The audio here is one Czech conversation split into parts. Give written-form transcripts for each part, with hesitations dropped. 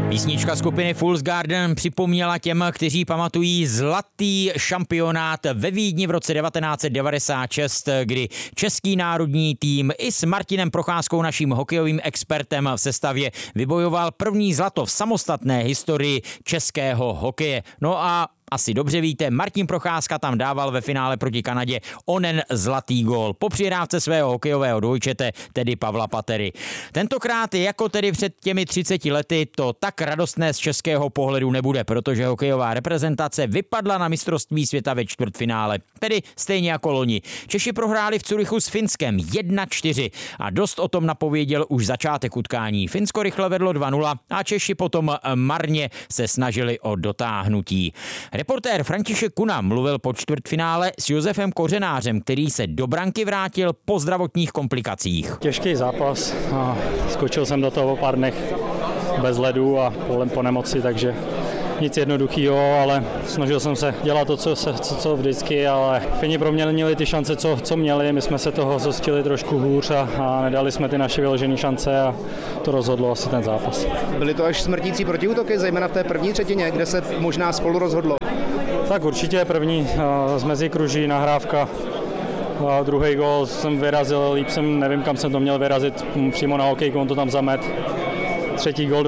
Písnička skupiny Fool's Garden připomněla těm, kteří pamatují zlatý šampionát ve Vídni v roce 1996, kdy český národní tým i s Martinem Procházkou, naším hokejovým expertem v sestavě, vybojoval první zlato v samostatné historii českého hokeje. No a asi dobře víte, Martin Procházka tam dával ve finále proti Kanadě onen zlatý gól po přihrávce svého hokejového dvojčete, tedy Pavla Patery. Tentokrát, jako tedy před těmi 30 lety, to tak radostné z českého pohledu nebude, protože hokejová reprezentace vypadla na mistrovství světa ve čtvrtfinále, tedy stejně jako loni. Češi prohráli v Curychu s Finskem 1-4 a dost o tom napověděl už začátek utkání. Finsko rychle vedlo 2-0 a Češi potom marně se snažili o dotáhnutí. Reportér František Kuna mluvil po čtvrtfinále s Josefem Kořenářem, který se do branky vrátil po zdravotních komplikacích. Těžký zápas, skočil jsem do toho po pár dnech bez ledu a po nemoci, takže nic jednoduchého, ale snažil jsem se dělat to, co vždycky, ale Fini proměnili ty šance, co měli, my jsme se toho zhostili trošku hůř a nedali jsme ty naše vyložené šance a to rozhodlo asi ten zápas. Byly to až smrtící protiútoky, zejména v té první třetině, kde se možná spolu rozhodlo? Tak určitě první z mezikruží nahrávka. Druhý gól jsem vyrazil, líp jsem, nevím, kam jsem to měl vyrazit, přímo na hokejku, on to tam zamet. Třetí gól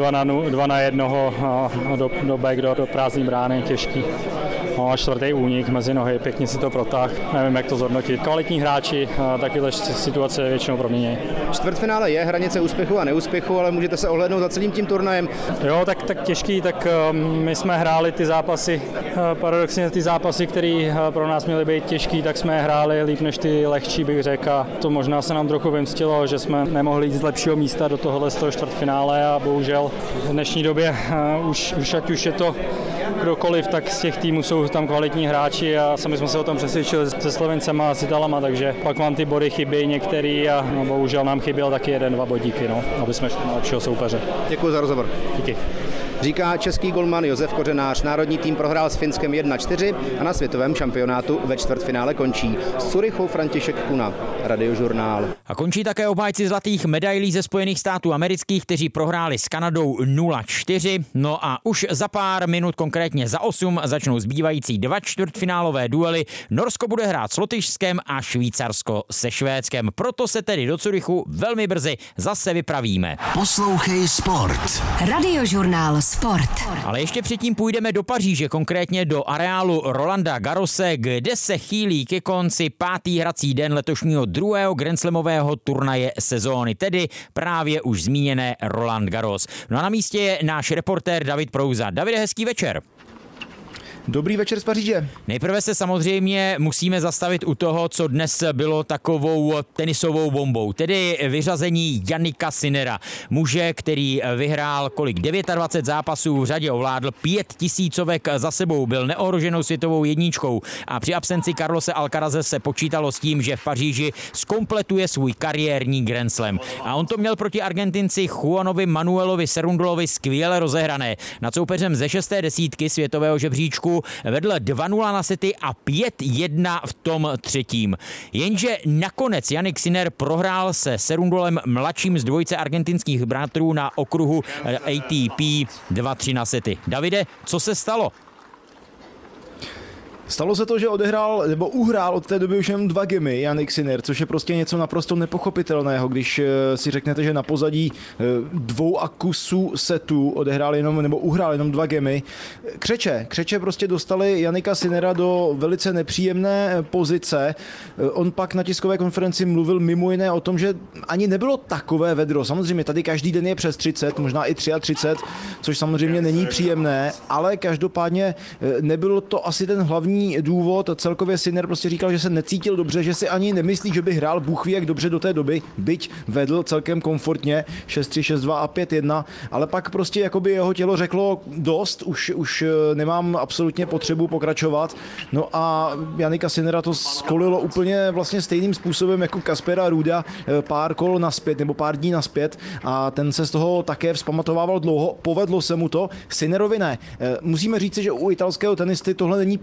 2-1 do back, do prázdné brány, těžký. A čtvrtý únik mezi nohy, pěkně si to protáh, nevím, jak to zhodnotit. Kvalitní hráči takovéhle situace většinou proměnějí. Čtvrtfinále je hranice úspěchu a neúspěchu, ale můžete se ohlédnout za celým tím turnajem. Jo, tak těžký, tak my jsme hráli ty zápasy, paradoxně ty zápasy, které pro nás měly být těžký, tak jsme hráli líp než ty lehčí, bych řekl. A to možná se nám trochu vymstilo, že jsme nemohli jít z lepšího místa do tohohle z toho čtvrtfinále a bohužel v dnešní době už ať už je to kdokoliv, tak z těch týmů jsou tam kvalitní hráči a sami jsme se o tom přesvědčili se Slovencema a s Italama, takže pak vám ty body chybí některý a bohužel nám chyběl taky 1-2 bodíky, aby jsme šli na lepšího soupeře. Děkuji za rozhovor. Díky. Říká český golman Josef Kořenář. Národní tým prohrál s Finskem 1-4 a na světovém šampionátu ve čtvrtfinále končí. Z Curychu František Kuna, Radiožurnál. A končí také obhájci zlatých medailí ze Spojených států amerických, kteří prohráli s Kanadou 0-4. No a už za pár minut, konkrétně za 8, začnou zbývající 2 čtvrtfinálové duely. Norsko bude hrát s Lotyšskem a Švýcarsko se Švédskem. Proto se tedy do Curychu velmi brzy zase vypravíme. Poslouchej sport. Radiožurnál Sport. Ale ještě předtím půjdeme do Paříže, konkrétně do areálu Rolanda Garrose, kde se chýlí ke konci 5. hrací den letošního druhého grandslamového turnaje sezóny, tedy právě už zmíněné Roland Garros. No a na místě je náš reportér David Prouza. Davide, hezký večer. Dobrý večer z Paříže. Nejprve se samozřejmě musíme zastavit u toho, co dnes bylo takovou tenisovou bombou, tedy vyřazení Jannika Sinnera, muže, který vyhrál 29 zápasů v řadě, ovládl 5000 za sebou, byl neohroženou světovou jedničkou a při absenci Carlose Alcaraze se počítalo s tím, že v Paříži zkompletuje svůj kariérní Grand Slam. A on to měl proti Argentinci Juanovi Manuelovi Cerundolovi skvěle rozehrané. Nad soupeřem ze 6. desítky světového žebříčku vedl 2-0 na sety a 5-1 v tom třetím. Jenže nakonec Jannik Sinner prohrál se Cerundolem mladším z dvojice argentinských bratrů na okruhu ATP 2-3 na sety. Davide, co se stalo? Stalo se to, že uhrál od té doby už jen 2 gemy Jannik Sinner, což je prostě něco naprosto nepochopitelného, když si řeknete, že na pozadí 2 kusů setů uhrál jenom 2 gemy. Křeče prostě dostali Jannika Sinnera do velice nepříjemné pozice. On pak na tiskové konferenci mluvil mimo jiné o tom, že ani nebylo takové vedro. Samozřejmě tady každý den je přes 30, možná i 33, což samozřejmě není příjemné, ale každopádně nebylo to asi ten hlavní důvod. Celkově Sinner prostě říkal, že se necítil dobře, že si ani nemyslí, že by hrál bůh ví jak dobře do té doby, byť vedl celkem komfortně 6-3, 6-2 a 5-1, ale pak prostě jakoby jeho tělo řeklo dost, už nemám absolutně potřebu pokračovat. No a Jannika Sinnera to skolilo úplně vlastně stejným způsobem jako Kaspera Ruuda pár kol naspět nebo pár dní naspět a ten se z toho také vzpamatovával dlouho. Povedlo se mu to, Sinnerovi ne. Musíme říct, že u italského tenisty tohle není poprvé.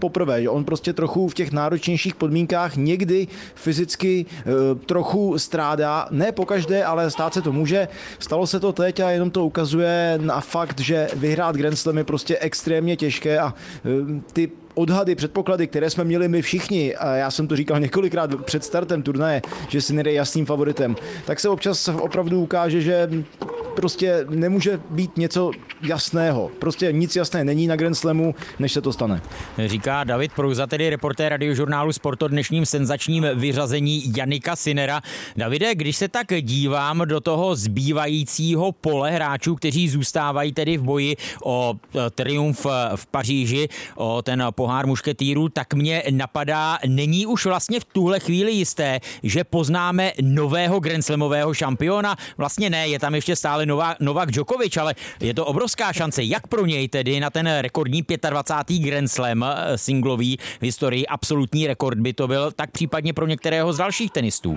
že on prostě trochu v těch náročnějších podmínkách někdy fyzicky trochu strádá, ne pokaždé, ale stát se to může. Stalo se to teď a jenom to ukazuje na fakt, že vyhrát Grand Slam je prostě extrémně těžké a ty odhady, předpoklady, které jsme měli my všichni, a já jsem to říkal několikrát před startem turnaje, že Sinner je jasným favoritem, tak se občas opravdu ukáže, že prostě nemůže být něco jasného. Prostě nic jasné není na Grand Slamu, než se to stane. Říká David Prouza, tedy reportér Radiožurnálu Sport o dnešním senzačním vyřazení Jannika Sinnera. Davide, když se tak dívám do toho zbývajícího pole hráčů, kteří zůstávají tedy v boji o triumf v Paříži, o ten pohár mušketýrů, tak mě napadá, není už vlastně v tuhle chvíli jisté, že poznáme nového Grand Slamového šampiona? Vlastně ne, je tam ještě stále Novak Djokovic, ale je to obrovská šance, jak pro něj tedy na ten rekordní 25. Grand Slam singlový v historii, absolutní rekord by to byl, tak případně pro některého z dalších tenistů.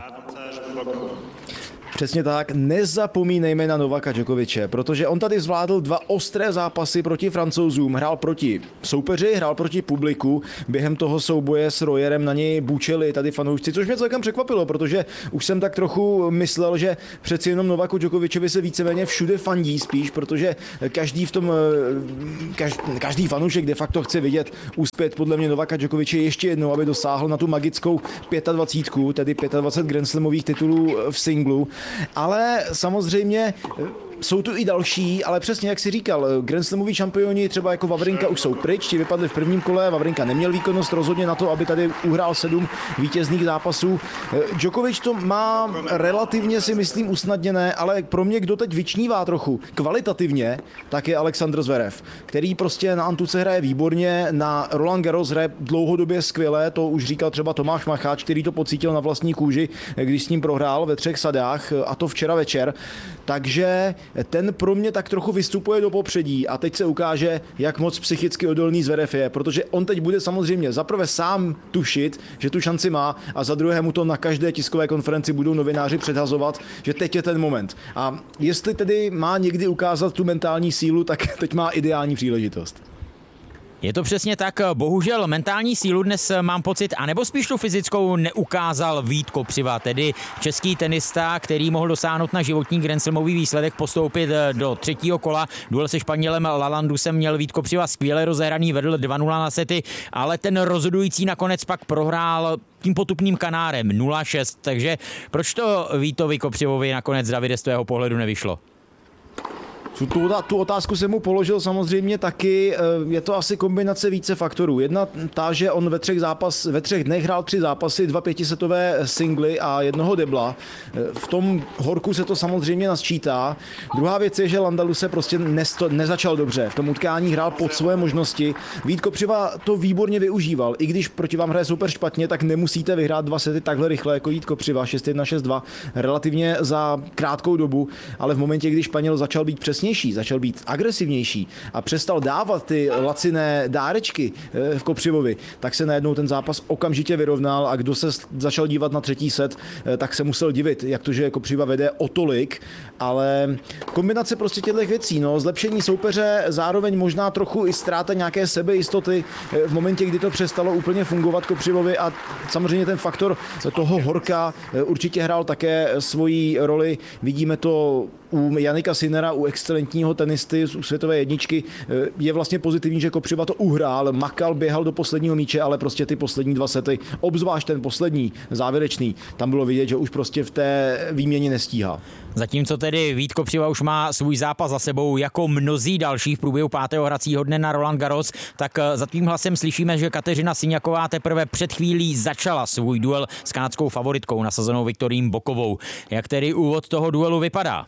Přesně tak, nezapomínejme na Novaka Djokoviče, protože on tady zvládl 2 ostré zápasy proti Francouzům, hrál proti soupeři, hrál proti publiku, během toho souboje s Royerem na něj bučeli tady fanoušci, což mě celkem překvapilo, protože už jsem tak trochu myslel, že přeci jenom Novaku Djokovičovi se víceméně všude fandí spíš, protože každý fanoušek de facto chce vidět úspěch podle mě Novaka Djokoviče ještě jednou, aby dosáhl na tu magickou 25, tedy 25 Grand Slamových titulů v singlu. Ale samozřejmě jsou tu i další, ale přesně jak si říkal, Grand Slamoví šampioni třeba jako Wawrinka už jsou pryč, ti vypadli v prvním kole, Wawrinka neměl výkonnost rozhodně na to, aby tady uhrál 7 vítězných zápasů. Djokovic to má relativně, si myslím, usnadněné, ale pro mě, kdo teď vyčnívá trochu kvalitativně, tak je Alexander Zverev, který prostě na antuce hraje výborně, na Roland Garros hraje dlouhodobě skvěle, to už říkal třeba Tomáš Macháč, který to pocítil na vlastní kůži, když s ním prohrál ve 3 sadách, a to včera večer. Takže ten pro mě tak trochu vystupuje do popředí a teď se ukáže, jak moc psychicky odolný Zverev je, protože on teď bude samozřejmě zaprvé sám tušit, že tu šanci má, a za druhé mu to na každé tiskové konferenci budou novináři předhazovat, že teď je ten moment. A jestli tedy má někdy ukázat tu mentální sílu, tak teď má ideální příležitost. Je to přesně tak, bohužel mentální sílu dnes mám pocit, anebo spíš tu fyzickou neukázal Vít Kopřiva, tedy český tenista, který mohl dosáhnout na životní Grand Slamový výsledek, postoupit do 3. kola. Duel se Španělem Lalandusem měl Vít Kopřiva skvěle rozehraný, vedl 2-0 na sety, ale ten rozhodující nakonec pak prohrál tím potupným Kanárem 0-6, takže proč to Vítovi Kopřivovi nakonec, Davide, z tvého pohledu nevyšlo? Tu otázku jsem mu položil samozřejmě taky, je to asi kombinace více faktorů. Jedna ta, že on ve 3 dnech hrál 3 zápasy, 2 5setové singly a 1 debla. V tom horku se to samozřejmě nasčítá. Druhá věc je, že Landalu se prostě nezačal dobře. V tom utkání hrál pod svoje možnosti. Vít Kopřiva to výborně využíval. I když proti vám hraje super špatně, tak nemusíte vyhrát 2 sety takhle rychle jako Vít Kopřiva 6-1, 6-2 relativně za krátkou dobu, ale v momentě, kdy Španěl začal být přesnější, začal být agresivnější a přestal dávat ty laciné dárečky v Kopřivovi, tak se najednou ten zápas okamžitě vyrovnal a kdo se začal dívat na 3. set, tak se musel divit, jak to, že Kopřiva vede o tolik, ale kombinace prostě těchto věcí, zlepšení soupeře, zároveň možná trochu i ztráta nějaké sebejistoty v momentě, kdy to přestalo úplně fungovat Kopřivovi, a samozřejmě ten faktor toho horka určitě hrál také svoji roli. Vidíme to u Jannika Sinnera, u excelentního tenisty, u světové jedničky. Je vlastně pozitivní, že Kopřiva to uhrál, makal, běhal do posledního míče, ale prostě ty poslední 2 sety, obzvlášť ten poslední, závěrečný, tam bylo vidět, že už prostě v té výměně nestíhá. Zatímco tedy Vít Kopřiva už má svůj zápas za sebou jako mnozí další v průběhu 5. hracího dne na Roland Garros, tak za tvým hlasem slyšíme, že Kateřina Siňaková teprve před chvílí začala svůj duel s kanadskou favoritkou nasazenou Viktorií Bokovou. Jak tedy úvod toho duelu vypadá?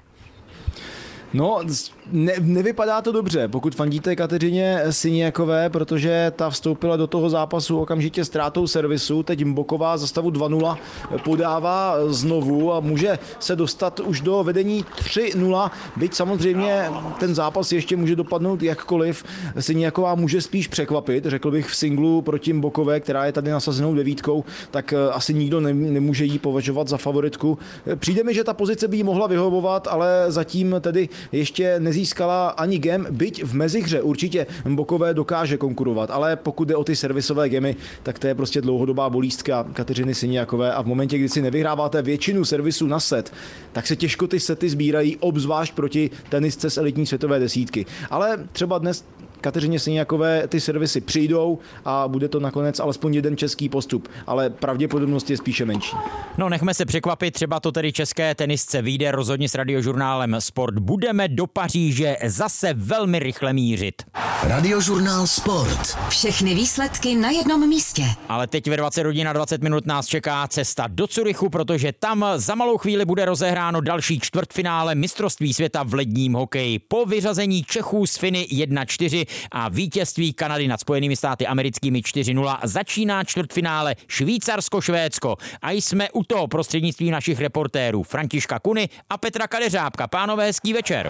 Nevypadá to dobře, pokud fandíte Kateřině Siňakové, protože ta vstoupila do toho zápasu okamžitě ztrátou servisu. Teď Boková za stavu 2-0 podává znovu a může se dostat už do vedení 3-0, byť samozřejmě ten zápas ještě může dopadnout jakkoliv. Siňaková může spíš překvapit, řekl bych, v singlu proti Bokové, která je tady nasazenou 9, tak asi nikdo nemůže jí považovat za favoritku. Přijde mi, že ta pozice by jí mohla vyhovovat, ale zatím tedy ještě nezískala ani gem, byť v mezihře určitě Mbokové dokáže konkurovat, ale pokud jde o ty servisové gemy, tak to je prostě dlouhodobá bolístka Kateřiny Siniakové a v momentě, kdy si nevyhráváte většinu servisů na set, tak se těžko ty sety sbírají, obzvlášť proti tenistce z elitní světové desítky. Ale třeba dnes Kateřině Siniakové ty servisy přijdou a bude to nakonec alespoň jeden český postup, ale pravděpodobnost je spíše menší. No nechme se překvapit, třeba to tedy české tenisce vyjde, rozhodně s Radiožurnálem Sport budeme do Paříže zase velmi rychle mířit. Radiožurnál Sport. Všechny výsledky na jednom místě. Ale teď ve 20 hodin a 20 minut nás čeká cesta do Curychu, protože tam za malou chvíli bude rozehráno další čtvrtfinále mistrovství světa v ledním hokeji. Po vyřazení Čechů z Finy 1-4 a vítězství Kanady nad Spojenými státy americkými 4-0 začíná čtvrtfinále Švýcarsko-Švédsko. A jsme u toho prostřednictvím našich reportérů Františka Kuny a Petra Kadeřábka. Pánové, hezký večer.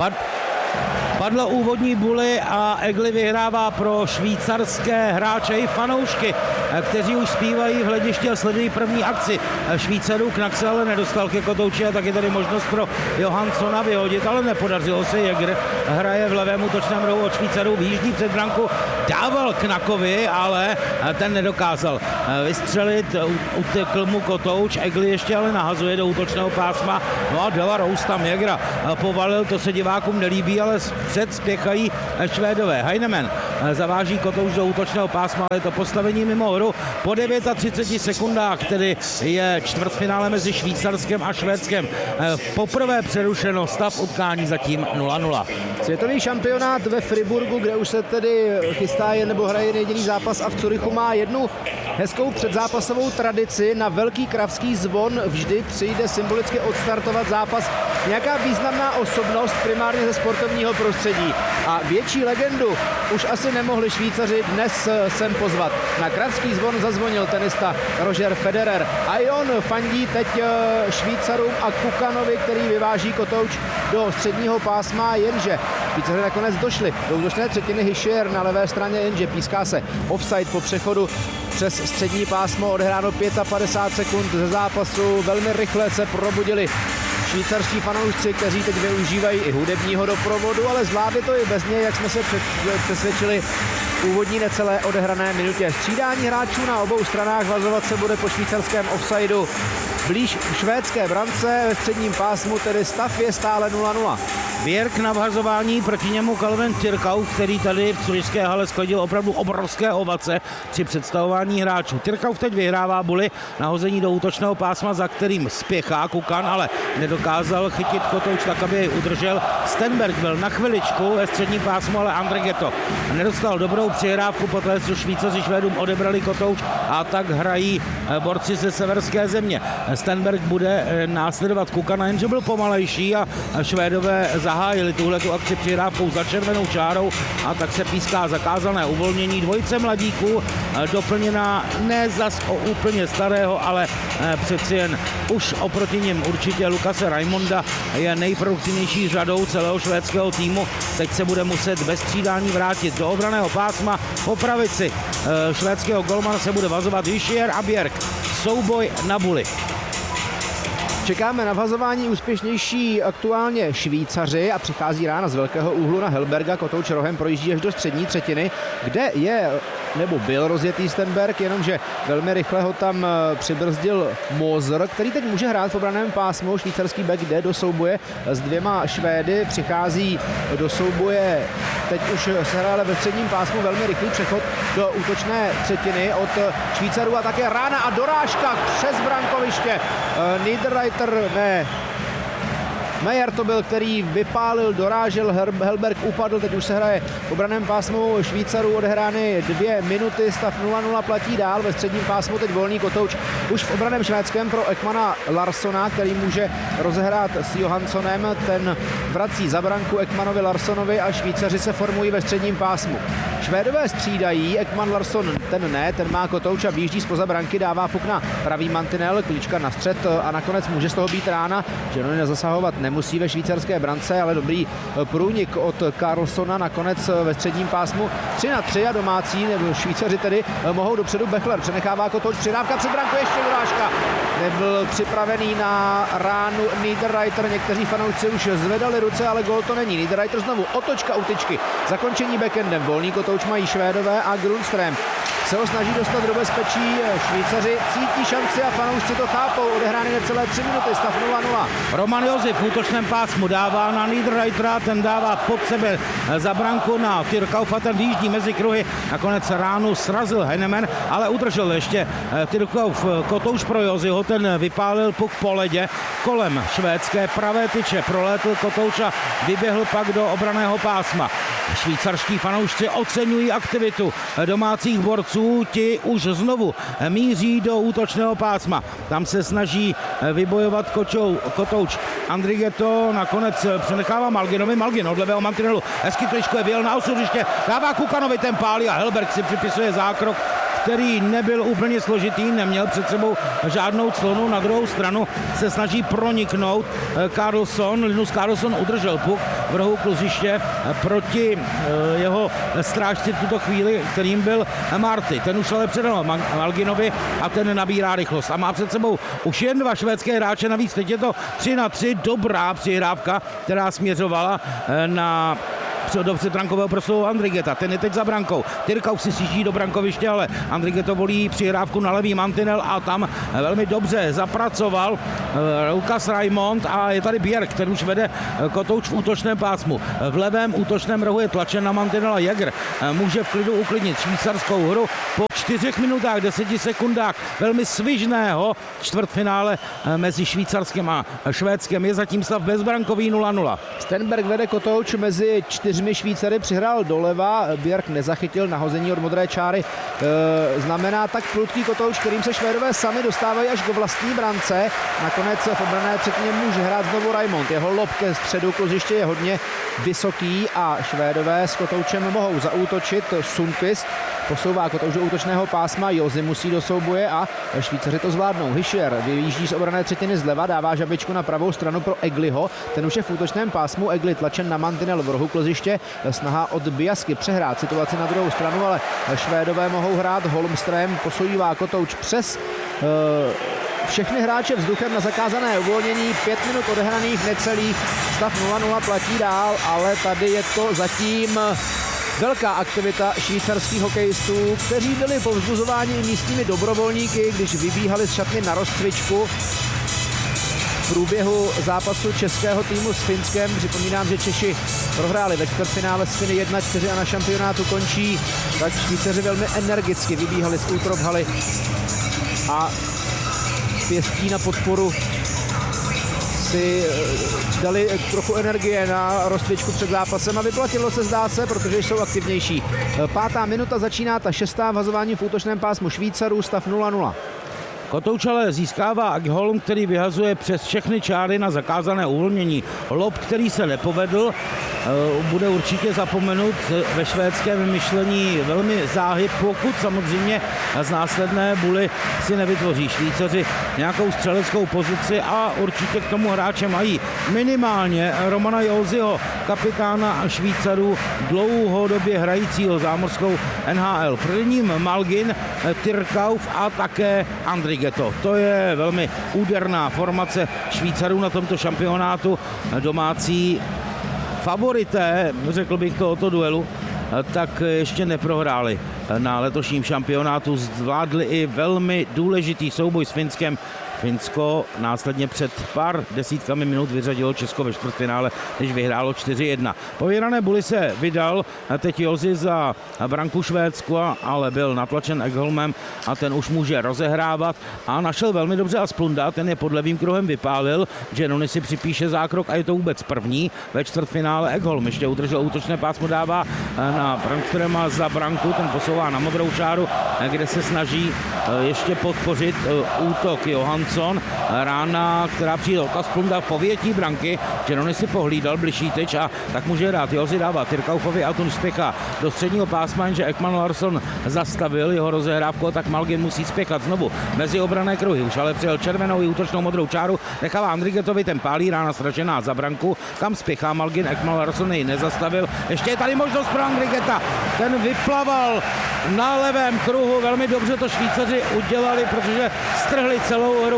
Padlo úvodní buly a Egli vyhrává pro švýcarské hráče i fanoušky, kteří už zpívají v hledišti a sledují první akci Švýcarů. Knack se ale nedostal ke kotouči a tak je tady možnost pro Johanssona vyhodit, ale nepodařilo se. Jäger hraje v levém útočném rohu od Švýcarů, výjíždí před branku, dával Knackovi, ale ten nedokázal vystřelit, utekl mu kotouč, Egli ještě ale nahazuje do útočného pásma, no a Dela Rose tam Jägera povalil, to se divákům nelíbí, ale před spěchají Švédové. Heinemann zaváží kotouč do útočného pásma, ale je to postavení mimo hru. Po 39 sekundách, tedy je čtvrtfinále mezi Švýcarskem a Švédskem. Poprvé přerušeno, stav utkání zatím 0-0. Světový šampionát ve Friburgu, kde už se tedy chystá nebo hraje nejdělý zápas a v Curychu má jednu hezkou předzápasovou tradici. Na velký kravský zvon vždy přijde symbolicky odstartovat zápas nějaká významná osobnost, primárně ze sportovního prostředí. A větší legendu už asi nemohli Švýcaři dnes sem pozvat. Na kravský zvon zazvonil tenista Roger Federer a i on fandí teď Švýcarům a Kukanovi, který vyváží kotouč do středního pásma, jenže Švýcaři nakonec došli do útočné třetiny. Hischier na levé straně, jenže píská se offside po přechodu přes střední pásmo. Odehráno 55 sekund ze zápasu. Velmi rychle se probudili švýcarští fanoušci, kteří teď využívají i hudebního doprovodu, ale zvládli to i bez něj, jak jsme se přesvědčili v úvodní necelé odehrané minutě. Střídání hráčů na obou stranách, vazovat se bude po švýcarském offsideu blíž švédské brance, ve středním pásmu tedy stav je stále 0-0. Běrk na vhazování, proti němu Calvin Tyrkau, který tady v curyšské hale skladil opravdu obrovské ovace při představování hráčů. Tyrkau teď vyhrává buly na hození do útočného pásma, za kterým spěchá Kukan, ale nedokázal chytit kotouč tak, aby udržel. Stenberg byl na chviličku ve středním pásmu, ale Andreghetto nedostal dobrou přihrávku, poté co Švýcaři Švédům odebrali kotouč a tak hrají borci ze severské země. Stenberg bude následovat Kukana, jenže byl pomalejší a Švédové zahájili tuhletu akci přihrávkou za červenou čárou a tak se píská zakázané uvolnění. Dvojice mladíků doplněná ne zas o úplně starého, ale přeci jen už oproti nim určitě Lukase Raimonda je nejproduktivnější řadou celého švédského týmu. Teď se bude muset bez střídání vrátit do obranného pásma. Po pravici švédského golmana se bude vazovat Hischier a Bjerk. Souboj na buly. Čekáme na vhazování úspěšnější aktuálně Švýcaři a přichází rána z velkého úhlu na Hellberga. Kotouč rohem projíždí až do střední třetiny, kde je nebo byl rozjetý Stenberg, jenomže velmi rychle ho tam přibrzdil Moser, který teď může hrát v obraném pásmu. Švýcarský back jde do souboje s dvěma Švédy, přichází do souboje, teď už se hrále ve středním pásmu, velmi rychlý přechod do útočné třetiny od Švýcarů a také rána a dorážka přes brankoviště. Niederreiter, ne, Meyer to byl, který vypálil, dorážel, Hellberg upadl, teď už se hraje v obraném pásmu Švýcarů, odehrány 2 minuty, stav 0-0 platí dál, ve středním pásmu teď volný kotouč už v obraném švédském pro Ekmana Larssona, který může rozehrát s Johanssonem, ten vrací za branku Ekmanovi Larssonovi a Švýcaři se formují ve středním pásmu. Švédové střídají, Ekman Larsson ten ne, ten má kotouč a výjíždí zpoza branky, dává puk na pravý mantinel, klíčka na střed a nakonec může z toho být rána, že nezasahovat nemusí ve švýcarské brance, ale dobrý průnik od Karlssona nakonec ve středním pásmu 3-3 a domácí, nebo Švýcaři tedy mohou dopředu. Bechler přenechává kotouč, přidávka před branku, ještě dorážka. nebyl připravený na ránu Niederreiter. Někteří fanoušci už zvedali ruce, ale gól to není. Niederreiter znovu otočka u tyčky. Zakončení backendem. Volný kotouč mají Švédové a Grundström se ho snaží dostat do bezpečí. Švýcaři cítí šanci a fanoušci to chápou. Odehrány necelé 3 minuty, stav 0-0. Roman Josef v útočném pásmu dává na Niederreitera, ten dává pod sebe za branku na Tyrkaufa, ten výjíždí mezi kruhy. Nakonec ránu srazil Heinemann, ale udržel ještě Tyrkauf kotouč pro Joziho, ten vypálil puk po ledě kolem švédské pravé tyče. Prolétl kotouč a vyběhl pak do obranného pásma. Švýcarští fanoušci oceňují aktivitu domácích borců, ti už znovu míří do útočného pásma. Tam se snaží vybojovat kotouč. Andrigetto nakonec přenechává Malginovi. Malgin od levého mantinelu hezky kličkuje, vyjel na osudiště, dává Kukanovi, ten pálí a Helberg si připisuje zákrok, který nebyl úplně složitý, neměl před sebou žádnou clonu. Na druhou stranu se snaží proniknout Karlsson. Linus Karlsson udržel puk v rohu kluziště proti jeho strážci v tuto chvíli, kterým byl Marty. Ten už ale předal Malginovi a ten nabírá rychlost. A má před sebou už jen 2 švédské hráče, navíc teď je to 3-3, dobrá přihrávka, která směřovala do předbrankového prostoru Andrigeta. Ten je teď za brankou. Tyrkauf si sjíždí do brankoviště, ale Andrigetto volí přihrávku na levý mantinel a tam velmi dobře zapracoval Lukas Raimond a je tady Bjerg, ten už vede kotouč v útočném pásmu. V levém útočném rohu je tlačen na mantinel a Jäger může v klidu uklidnit švýcarskou hru po 4 minutách, 10 sekundách velmi svižného čtvrtfinále mezi Švýcarskem a Švédskem. Je zatím stav bezbrankový 0-0. Stenberg vede kotouč mezi 4 Švýcary, přihrál doleva, Bjerg nezachytil nahození od modré čáry. Znamená tak prudký kotouč, kterým se Švédové sami dostávají až do vlastní brance. Nakonec v obranné třetině může hrát znovu Raimond. Jeho lob ke středu kluziště je hodně vysoký a Švédové s kotoučem mohou zaútočit. Sundqvist posouvá kotouč do útočného pásma, Jozy musí do souboje a Švýcaři to zvládnou. Hischier vyjíždí z obranné třetiny zleva, dává žabičku na pravou stranu pro Egliho. Ten už je v útočném pásmu, Egli tlačen na mantinel v rohu kluziště. Snaha od Biasky přehrát situaci na druhou stranu, ale Švédové mohou hrát. Holmström posouvá kotouč přes všechny hráče vzduchem na zakázané uvolnění. 5 minut odehraných necelých, stav 0-0 platí dál, ale tady je to zatím velká aktivita švýcarských hokejistů, kteří byli povzbuzováni místními dobrovolníky, když vybíhali z šatny na rozcvičku v průběhu zápasu českého týmu s Finskem. Připomínám, že Češi prohráli ve čtvrtfinále s Finy 1-4 a na šampionátu končí, tak Švýcaři velmi energicky vybíhali z Ultrop haly a pěstí na podporu si dali trochu energie na rozcvičku před zápasem a vyplatilo se, zdá se, protože jsou aktivnější. 5. minuta začíná ta 6. vhazování v útočném pásmu Švýcarů, stav 0-0. Kotouč ale získává Ekholm, který vyhazuje přes všechny čáry na zakázané uvolnění. Lob, který se nepovedl, bude určitě zapomenut ve švédském myšlení velmi záhy, pokud samozřejmě z následné buly si nevytvoří Švýcaři nějakou střeleckou pozici a určitě k tomu hráče mají. Minimálně Romana Joziho, kapitána Švýcarů, dlouhodobě hrajícího zámořskou NHL. Prvním Malgin, Tyrkauf a také Andrigetto. To je velmi úderná formace Švýcarů na tomto šampionátu. Domácí favorité, řekl bych, tohoto duelu, tak ještě neprohráli na letošním šampionátu. Zvládli i velmi důležitý souboj s Finskem. Finsko následně před pár desítkami minut vyřadilo Česko ve čtvrtfinále, než vyhrálo 4-1. Po vyhrané buli se vydal teď Jozy za branku Švédsku, ale byl natlačen Ekholmem a ten už může rozehrávat a našel velmi dobře Asplunda, ten je pod levým kruhem vypálil, Giannoni si připíše zákrok a je to vůbec první ve čtvrtfinále. Ekholm ještě udržel útočné pásmo, dává na Brandströma za branku, ten posouvá na modrou čáru, kde se snaží ještě podpořit útok Johansson. Rána, která přijde od Asplunda v povětí branky. Giannoni si pohlídal bližší tyč a tak může hrát. Jozy dává Tyrkaufovi a Tun spěchá do středního pásma, jenže Ekman Larsson zastavil jeho rozehrávku a tak Malgin musí spěchat znovu mezi obranné kruhy. Už ale přijel červenou i útočnou modrou čáru. Nechává Andrigettovi, ten pálí, rána sražená za branku. Kam spěchá Malgin? Ekman Larsson ji nezastavil. Ještě je tady možnost pro Andrigetta. Ten vyplaval na levém kruhu. Velmi dobře to Švýcaři udělali, protože strhli celou hru.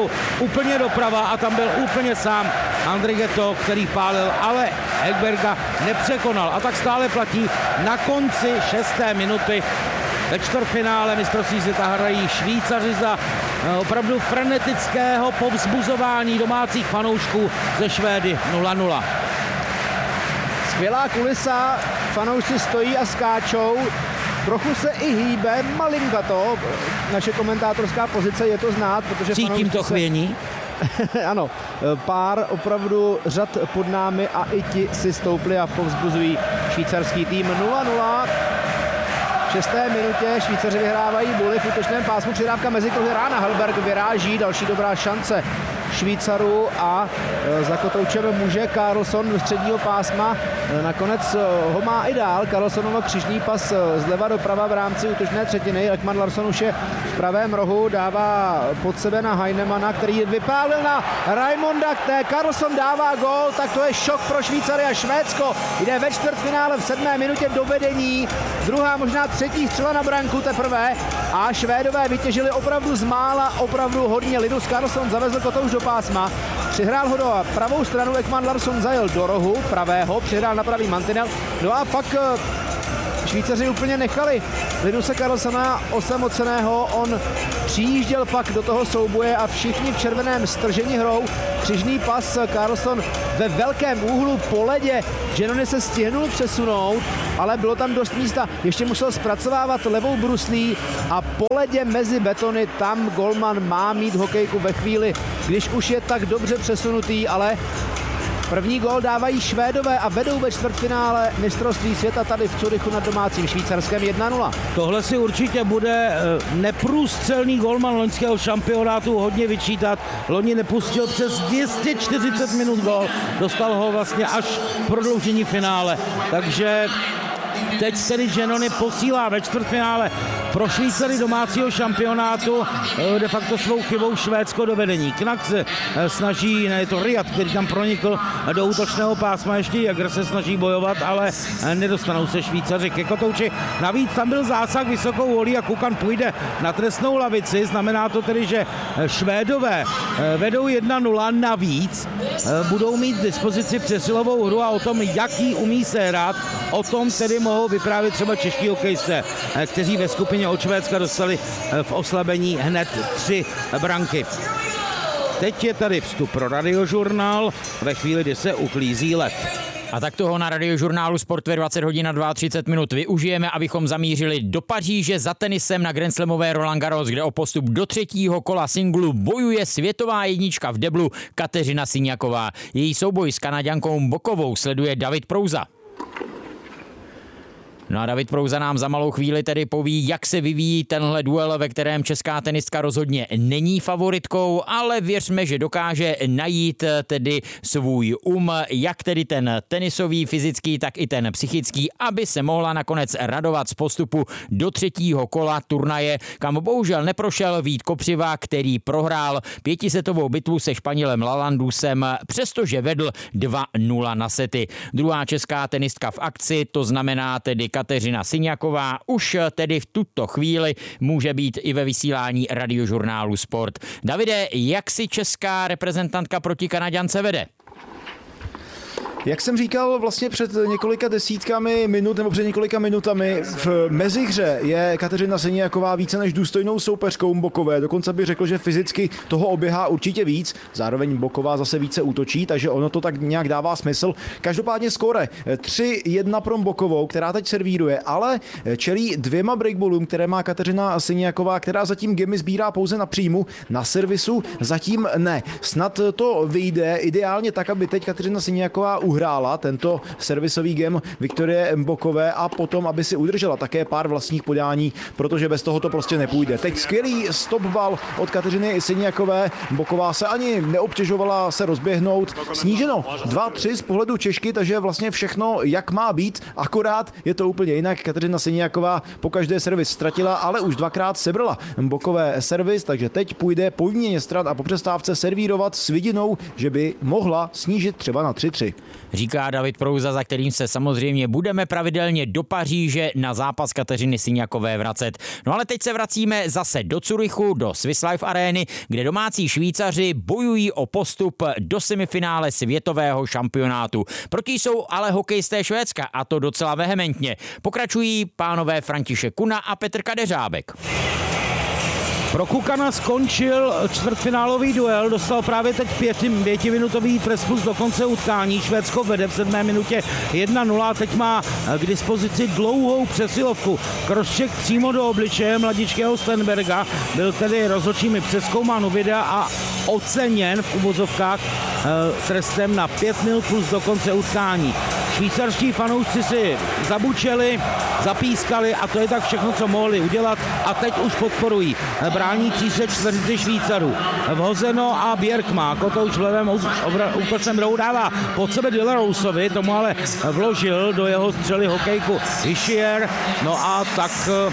Getou úplně doprava a tam byl úplně sám Andrej Geto, který pálil, ale Hegberga nepřekonal. A tak stále platí na konci 6. minuty ve čtvrtfinále mistrovství světa hrají Švýcaři za opravdu frenetického povzbuzování domácích fanoušků ze Švédy 0-0. Skvělá kulisa, fanoušci stojí a skáčou, trochu se i hýbe, malinkato, naše komentátorská pozice je to znát, protože cítím to chvění. Ano, pár opravdu řad pod námi a i ti si stoupli a povzbuzují švýcarský tým 0-0. V 6. minutě Švýcaři vyhrávají buly v útočném pásmu, přidávka mezi kruhy rána, Hellberg vyráží, další dobrá šance Švýcarů a za kotoučem může Karlsson do středního pásma, nakonec ho má i dál, Karlssonova křižný pas zleva doprava v rámci útočné třetiny, Ekman Larsson už je v pravém rohu, dává pod sebe na Heinemana, který vypálil na Raimonda, Karlsson dává gól, tak to je šok pro Švýcary a Švédsko jde ve čtvrtfinále v 7. minutě do vedení, druhá možná třetí střela na branku teprve a Švédové vytěžili opravdu z mála, opravdu hodně. Linus Karlsson zavezl kotouč do pásma, přihrál ho do pravou stranu, Ekman Larsson zajel do rohu pravého, přihrál na pravý mantinel, no a pak Švýcaři úplně nechali Linuse Karlssona osamoceného, on přijížděl pak do toho souboje a všichni v červeném strženi hrou. Křižný pas Karlsson ve velkém úhlu po ledě, Giannoni se stihnul přesunout, ale bylo tam dost místa, ještě musel zpracovávat levou bruslí a po ledě mezi betony tam golman má mít hokejku ve chvíli, když už je tak dobře přesunutý, ale první gól dávají Švédové a vedou ve čtvrtfinále mistrovství světa tady v Curychu nad domácím Švýcarskem 1-0. Tohle si určitě bude neprůstřelný golman loňského šampionátu hodně vyčítat. Loni nepustil přes 240 minut gól, dostal ho vlastně až v prodloužení finále. Takže teď tedy Giannoni posílá ve čtvrtfinále pro Švýcary domácího šampionátu de facto svou chybou Švédsko do vedení. Knack se snaží, je to Riad, který tam pronikl do útočného pásma, ještě Jäger se snaží bojovat, ale nedostanou se Švýcaři ke kotouči. Navíc tam byl zásah vysokou volí a Kukan půjde na trestnou lavici, znamená to tedy, že Švédové vedou 1-0, navíc budou mít dispozici přesilovou hru a o tom, jaký umí se hrát, o tom tedy mohou vyprávět třeba čeští hokejisté, kteří ve skupině od Švédska dostali v oslabení hned 3 branky. Teď je tady vstup pro Radiožurnál ve chvíli, kdy se uklízí led. A tak toho na Radiožurnálu Sport ve 20 hodin a 32 minut využijeme, abychom zamířili do Paříže za tenisem na Grand Slamové Roland Garros, kde o postup do 3. kola singlu bojuje světová jednička v deblu Kateřina Siniaková. Její souboj s Kanaďankou Bokovou sleduje David Prouza. No a David Prouza nám za malou chvíli tedy poví, jak se vyvíjí tenhle duel, ve kterém česká tenistka rozhodně není favoritkou, ale věřme, že dokáže najít tedy svůj jak tedy ten tenisový, fyzický, tak i ten psychický, aby se mohla nakonec radovat z postupu do 3. kola turnaje, kam bohužel neprošel Vít Kopřiva, který prohrál 5setovou bitvu se Španělem Lalandusem, přestože vedl 2-0 na sety. Druhá česká tenistka v akci, to znamená tedy Kateřina Siniaková, už tedy v tuto chvíli může být i ve vysílání Radiožurnálu Sport. Davide, jak si česká reprezentantka proti Kanaďance vede? Jak jsem říkal vlastně před několika desítkami minut nebo před několika minutami, v mezihře je Kateřina Siniaková více než důstojnou soupeřkou Bokové. Dokonce bych řekl, že fyzicky toho oběhá určitě víc. Zároveň Boková zase více útočí, takže ono to tak nějak dává smysl. Každopádně skóre 3-1 pro Bokovou, která teď servíruje, ale čelí 2 breakballům, které má Kateřina Siniaková, která zatím gemy sbírá pouze na příjmu, na servisu zatím ne. Snad to vyjde ideálně tak, aby teď Kateřina Siniaková uhrála tento servisový game Viktorie Bokové a potom, aby si udržela také pár vlastních podání, protože bez toho to prostě nepůjde. Teď skvělý stopbal od Kateřiny Siniakové. Boková se ani neobtěžovala se rozběhnout. Sníženo 2-3 z pohledu Češky, takže vlastně všechno jak má být, akorát je to úplně jinak. Kateřina Siniaková po každé servis ztratila, ale už 2krát sebrala Bokové servis, takže teď půjde po výměně stran a po přestávce servírovat s vidinou, že by mohla snížit třeba na 3-3. říká David Prouza, za kterým se samozřejmě budeme pravidelně do Paříže na zápas Kateřiny Syňakové vracet. No ale teď se vracíme zase do Curychu, do Swiss Life Areny, kde domácí Švýcaři bojují o postup do semifinále světového šampionátu. Proti jsou ale hokejisté Švédska, a to docela vehementně. Pokračují pánové František Kuna a Petr Kadeřábek. Pro Kukana skončil čtvrtfinálový duel, dostal právě teď 5minutový trestpus do konce utkání. Švédsko vede v 7. minutě 1-0, teď má k dispozici dlouhou přesilovku. Crosscheck přímo do obličeje mladičkého Stenberga, byl tedy rozhodčími přezkoumán u videa a oceněn v uvozovkách trestem na 5 minut plus do konce utkání. Švýcarští fanoušci si zabučeli, zapískali a to je tak všechno, co mohli udělat a teď už podporují bránící se čtveřici Švýcarů. Vhozeno a Bjerk má kotouč v levém útočném rohu, dává pod sebe De La Roseovi, tomu ale vložil do jeho střely hokejku Hischier, no a tak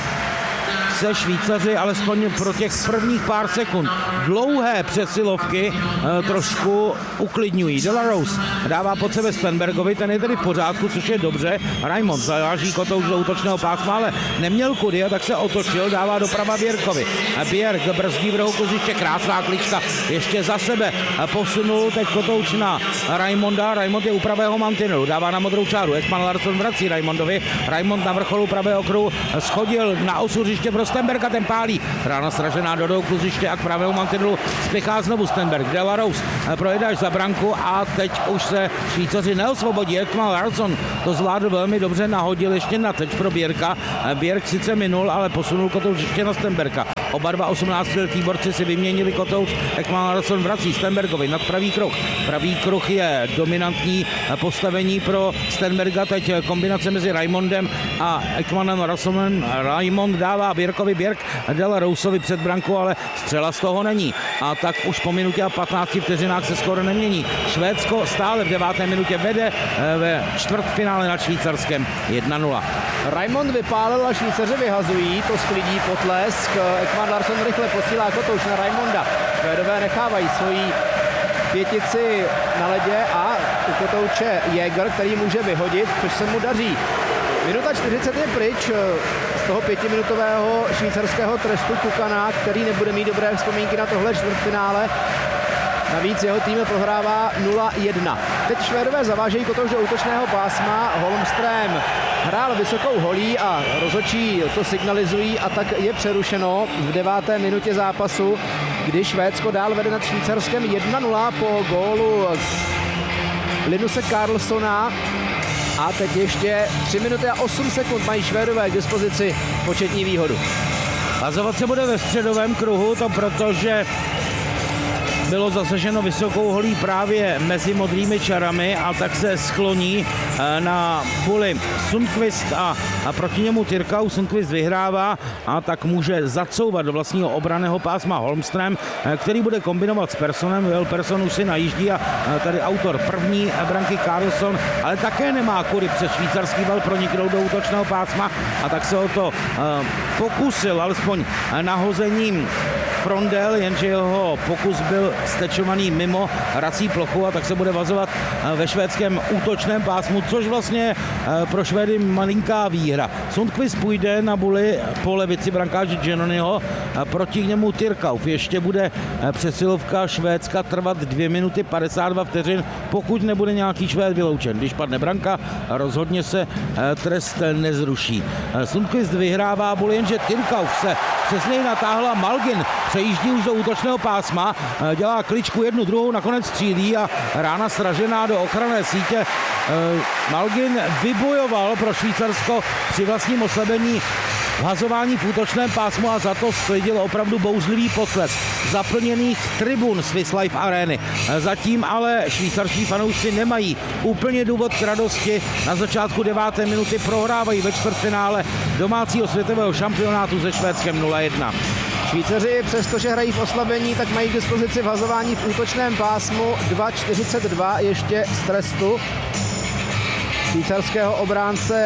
se Švýcaři alespoň pro těch prvních pár sekund dlouhé přesilovky trošku uklidňují. De La Rose dává pod sebe Stenbergovi, ten je tedy v pořádku, což je dobře. Raimond zaváží kotouč do útočného pásma, ale neměl kudy, a tak se otočil, dává doprava Bjerkovi. Bjerk brzdí v rohu kluziště, krásná klička, ještě za sebe posunul teď kotouč na Raimonda. Raimond je u pravého mantinelu, dává na modrou čáru. Ekman Larsson vrací Raimondovi. Raimond na vrcholu pravého kruhu schodil na osu hřiště pro Stenberga, ten pálí. Rána sražená do kluziště a k pravému mantinelu spěchá znovu Stenberg. De La Rose projedáš za branku a teď už se Švýcaři neosvobodí. Ekman Larsson to zvládl velmi dobře, nahodil ještě na teď pro Bjerka. Bjerk sice minul, ale posunul kotouč ještě na Stenberga. Oba dva 18letí borci si vyměnili kotouč. Ekman Larsson vrací Stenbergovi nad pravý kruh. Pravý kruh je dominantní postavení pro Stenberga. Teď kombinace mezi Raimondem a Ekmanem Larssonem. Raimond dává Bjerkovi, Bjerk De La Roseovi před branku, ale střela z toho není. A tak už po minutě a 15 vteřinách se skoro nemění. Švédsko stále v 9. minutě vede ve čtvrtfinále nad Švýcarskem 1-0. Raimond vypálil a Švýcaři vyhazují, to sklidí potlesk. Ekman Larsson rychle posílá kotouč na Raimonda. Švédové nechávají svoji pětici na ledě a u kotouče Jäger, který může vyhodit, což se mu daří. Minuta 40 je pryč z toho 5minutového švýcarského trestu Kukana, který nebude mít dobré vzpomínky na tohle čtvrtfinále. Navíc jeho tým prohrává 0-1. Teď Švédové zavážejí kotouč do útočného pásma. Holmström hrál vysokou holí a rozhodčí to signalizují a tak je přerušeno v 9. minutě zápasu, kdy Švédsko dál vede nad Švýcarskem 1-0 po gólu Linuse Karlssona. A teď ještě 3 minuty a 8 sekund mají Švédové k dispozici početní výhodu. Hazovat se bude ve středovém kruhu, to protože bylo zasaženo vysokou holí právě mezi modrými čarami a tak se skloní na puli Sundqvist a proti němu Tyrkau. Sundqvist vyhrává a tak může zacouvat do vlastního obranného pásma Holmström, který bude kombinovat s Perssonem. Will Persson už si najíždí a tady autor první branky Karlsson, ale také nemá kudy přes švýcarský val proniknout do útočného pásma a tak se o to pokusil alespoň nahozením Frondel, jenže jeho pokus byl stečovaný mimo hrací plochu a tak se bude vazovat ve švédském útočném pásmu, což vlastně pro Švédy malinká výhra. Sundqvist půjde na buli po levici brankáře Genonyho, proti němu Tyrkauf. Ještě bude přesilovka Švédska trvat 2 minuty 52 vteřin, pokud nebude nějaký Švéd vyloučen. Když padne branka, rozhodně se trest nezruší. Sundqvist vyhrává buli, jenže Tyrkauf se přes něj natáhla. Malgin přejíždí už do útočného pásma, dělá kličku jednu, druhou, nakonec střílí a rána sražená do ochranné sítě. Malgin vybojoval pro Švýcarsko při vlastním oslabení hazování v útočném pásmu a za to sklidil opravdu bouřlivý potlesk zaplněných tribun Swiss Life Areny. Zatím ale švýcarští fanoušci nemají úplně důvod k radosti. Na začátku 9. minuty prohrávají ve čtvrtfinále domácího světového šampionátu se Švédskem 0-1. Švýcaři, přestože hrají v oslabení, tak mají k dispozici vhazování v útočném pásmu 2,42 ještě z trestu švýcarského obránce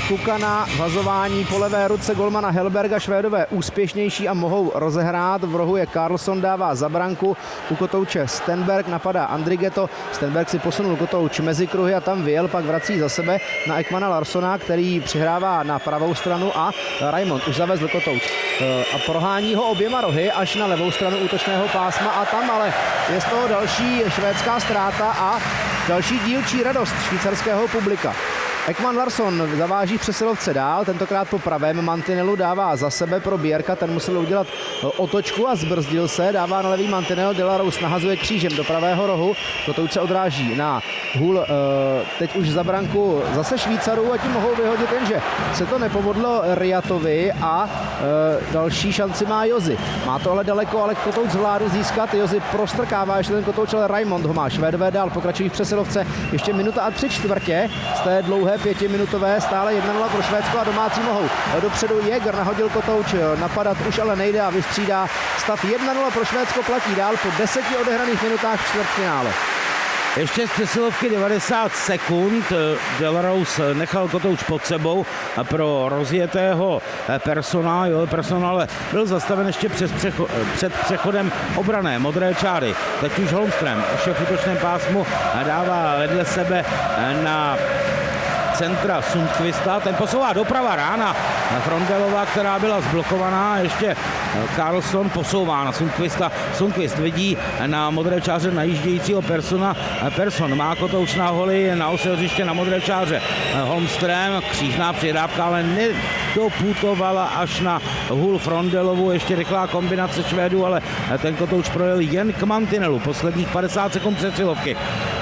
Kukana, vazování po levé ruce golmana Hellberga, Švédové úspěšnější a mohou rozehrát. V rohu je Karlsson, dává za branku, u kotouče Stenberg, napadá Andrigetto, Stenberg si posunul kotouč mezi kruhy a tam vyjel, pak vrací za sebe na Ekmana Larssona, který přihrává na pravou stranu a Raymond už zavezl kotouč a prohání ho oběma rohy až na levou stranu útočného pásma a tam ale je z toho další švédská ztráta a další dílčí radost švýcarského publika. Ekman Larsson zaváží přesilovce dál, tentokrát po pravém mantinelu, dává za sebe pro Bjerka, ten musel udělat otočku a zbrzdil se, dává na levý mantinel, Delarose nahazuje křížem do pravého rohu, kotouč se odráží na hůl, teď už za branku zase Švýcarů a tím mohou vyhodit, jenže se to nepovodlo Riatovi a další šanci má Jozy. Má to ale daleko, ale kotouč zvládl získat, Jozy prostrkává ještě ten kotouč, ale Raymond ho má, Švédové dál pokračují v přesilovce, ještě minuta a 3/4 z té dlouhé 5minutové, stále 1-0 pro Švédsko a domácí mohou. Dopředu Jäger nahodil kotouč, napadat už ale nejde a vystřídá stav 1-0 pro Švédsko, platí dál po 10 odehraných minutách v čtvrtfinále. Ještě z přesilovky 90 sekund Delarose nechal kotouč pod sebou a pro rozjetého personále byl zastaven ještě před přechodem obrané modré čáry. Teď už Holmström už je v útočném pásmu a dává vedle sebe na centra Sundqvista, ten posouvá doprava rána Frondelová, která byla zblokovaná, ještě Karlsson posouvá na Sundqvista, Sundqvist vidí na modré čáře najíždějícího Persson má kotouč na holi, na ose hřiště na modré čáře Holmström, křížná přidávka, ale nedoputovala až na hůl Frondelovu, ještě rychlá kombinace Švédů, ale ten kotouč projel jen k mantinelu, posledních 50 sekund přesilovky.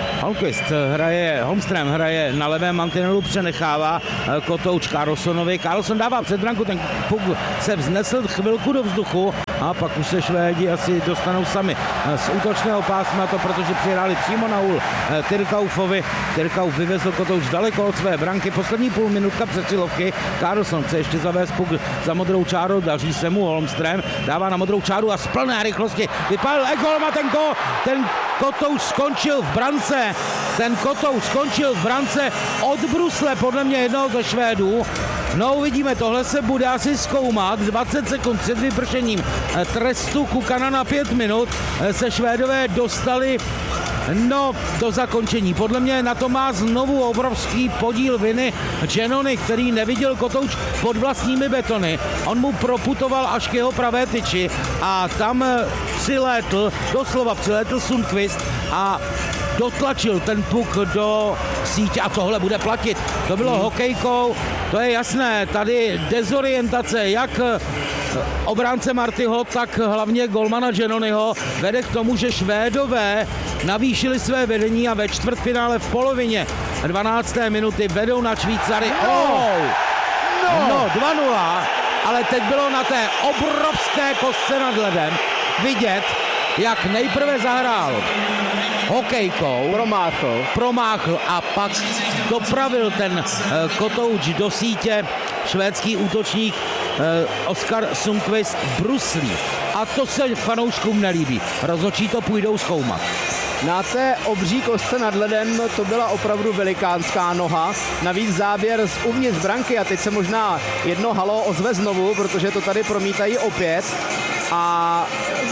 Holmström hraje na levém mantinelu, přenechává kotouč Karlssonovi. Karlsson dává před branku, ten puk se vznesl chvilku do vzduchu a pak už se Švédi asi dostanou sami z útočného pásma, to protože přihráli přímo na hůl Tyrkaufovi. Tyrkauf vyvezl kotouč daleko od své branky, poslední půl minutka přesilovky. Karlsson chce ještě zavést puk za modrou čáru, daří se mu, Holmström dává na modrou čáru a z plné rychlosti vypálil Ekholm a ten kotouč skončil v brance. Ten kotouč skončil v brance od brusle, podle mě jednoho ze Švédů. No uvidíme, tohle se bude asi zkoumat. 20 sekund před vypršením trestu Kukana na 5 minut se Švédové dostali do zakončení. Podle mě na to má znovu obrovský podíl viny Giannoni, který neviděl kotouč pod vlastními betony. On mu proputoval až k jeho pravé tyči a tam doslova přilétl Sundqvist a dotlačil ten puk do sítě a tohle bude platit. To bylo hokejkou, to je jasné, tady dezorientace jak obránce Martyho, tak hlavně golmana Giannoniho vede k tomu, že Švédové navýšili své vedení a ve čtvrtfinále v polovině 12. minuty vedou na Švýcary. No 2-0, ale teď bylo na té obrovské kostce nad ledem vidět, jak nejprve zahrál hokejkou, promáchl a pak dopravil ten kotouč do sítě švédský útočník Oskar Sundqvist bruslí. A to se fanouškům nelíbí. Rozhodčí to půjdou zkoumat. Na té obří kostce nad ledem to byla opravdu velikánská noha. Navíc záběr z uvnitř branky a teď se možná jedno halo ozve znovu, protože to tady promítají opět. A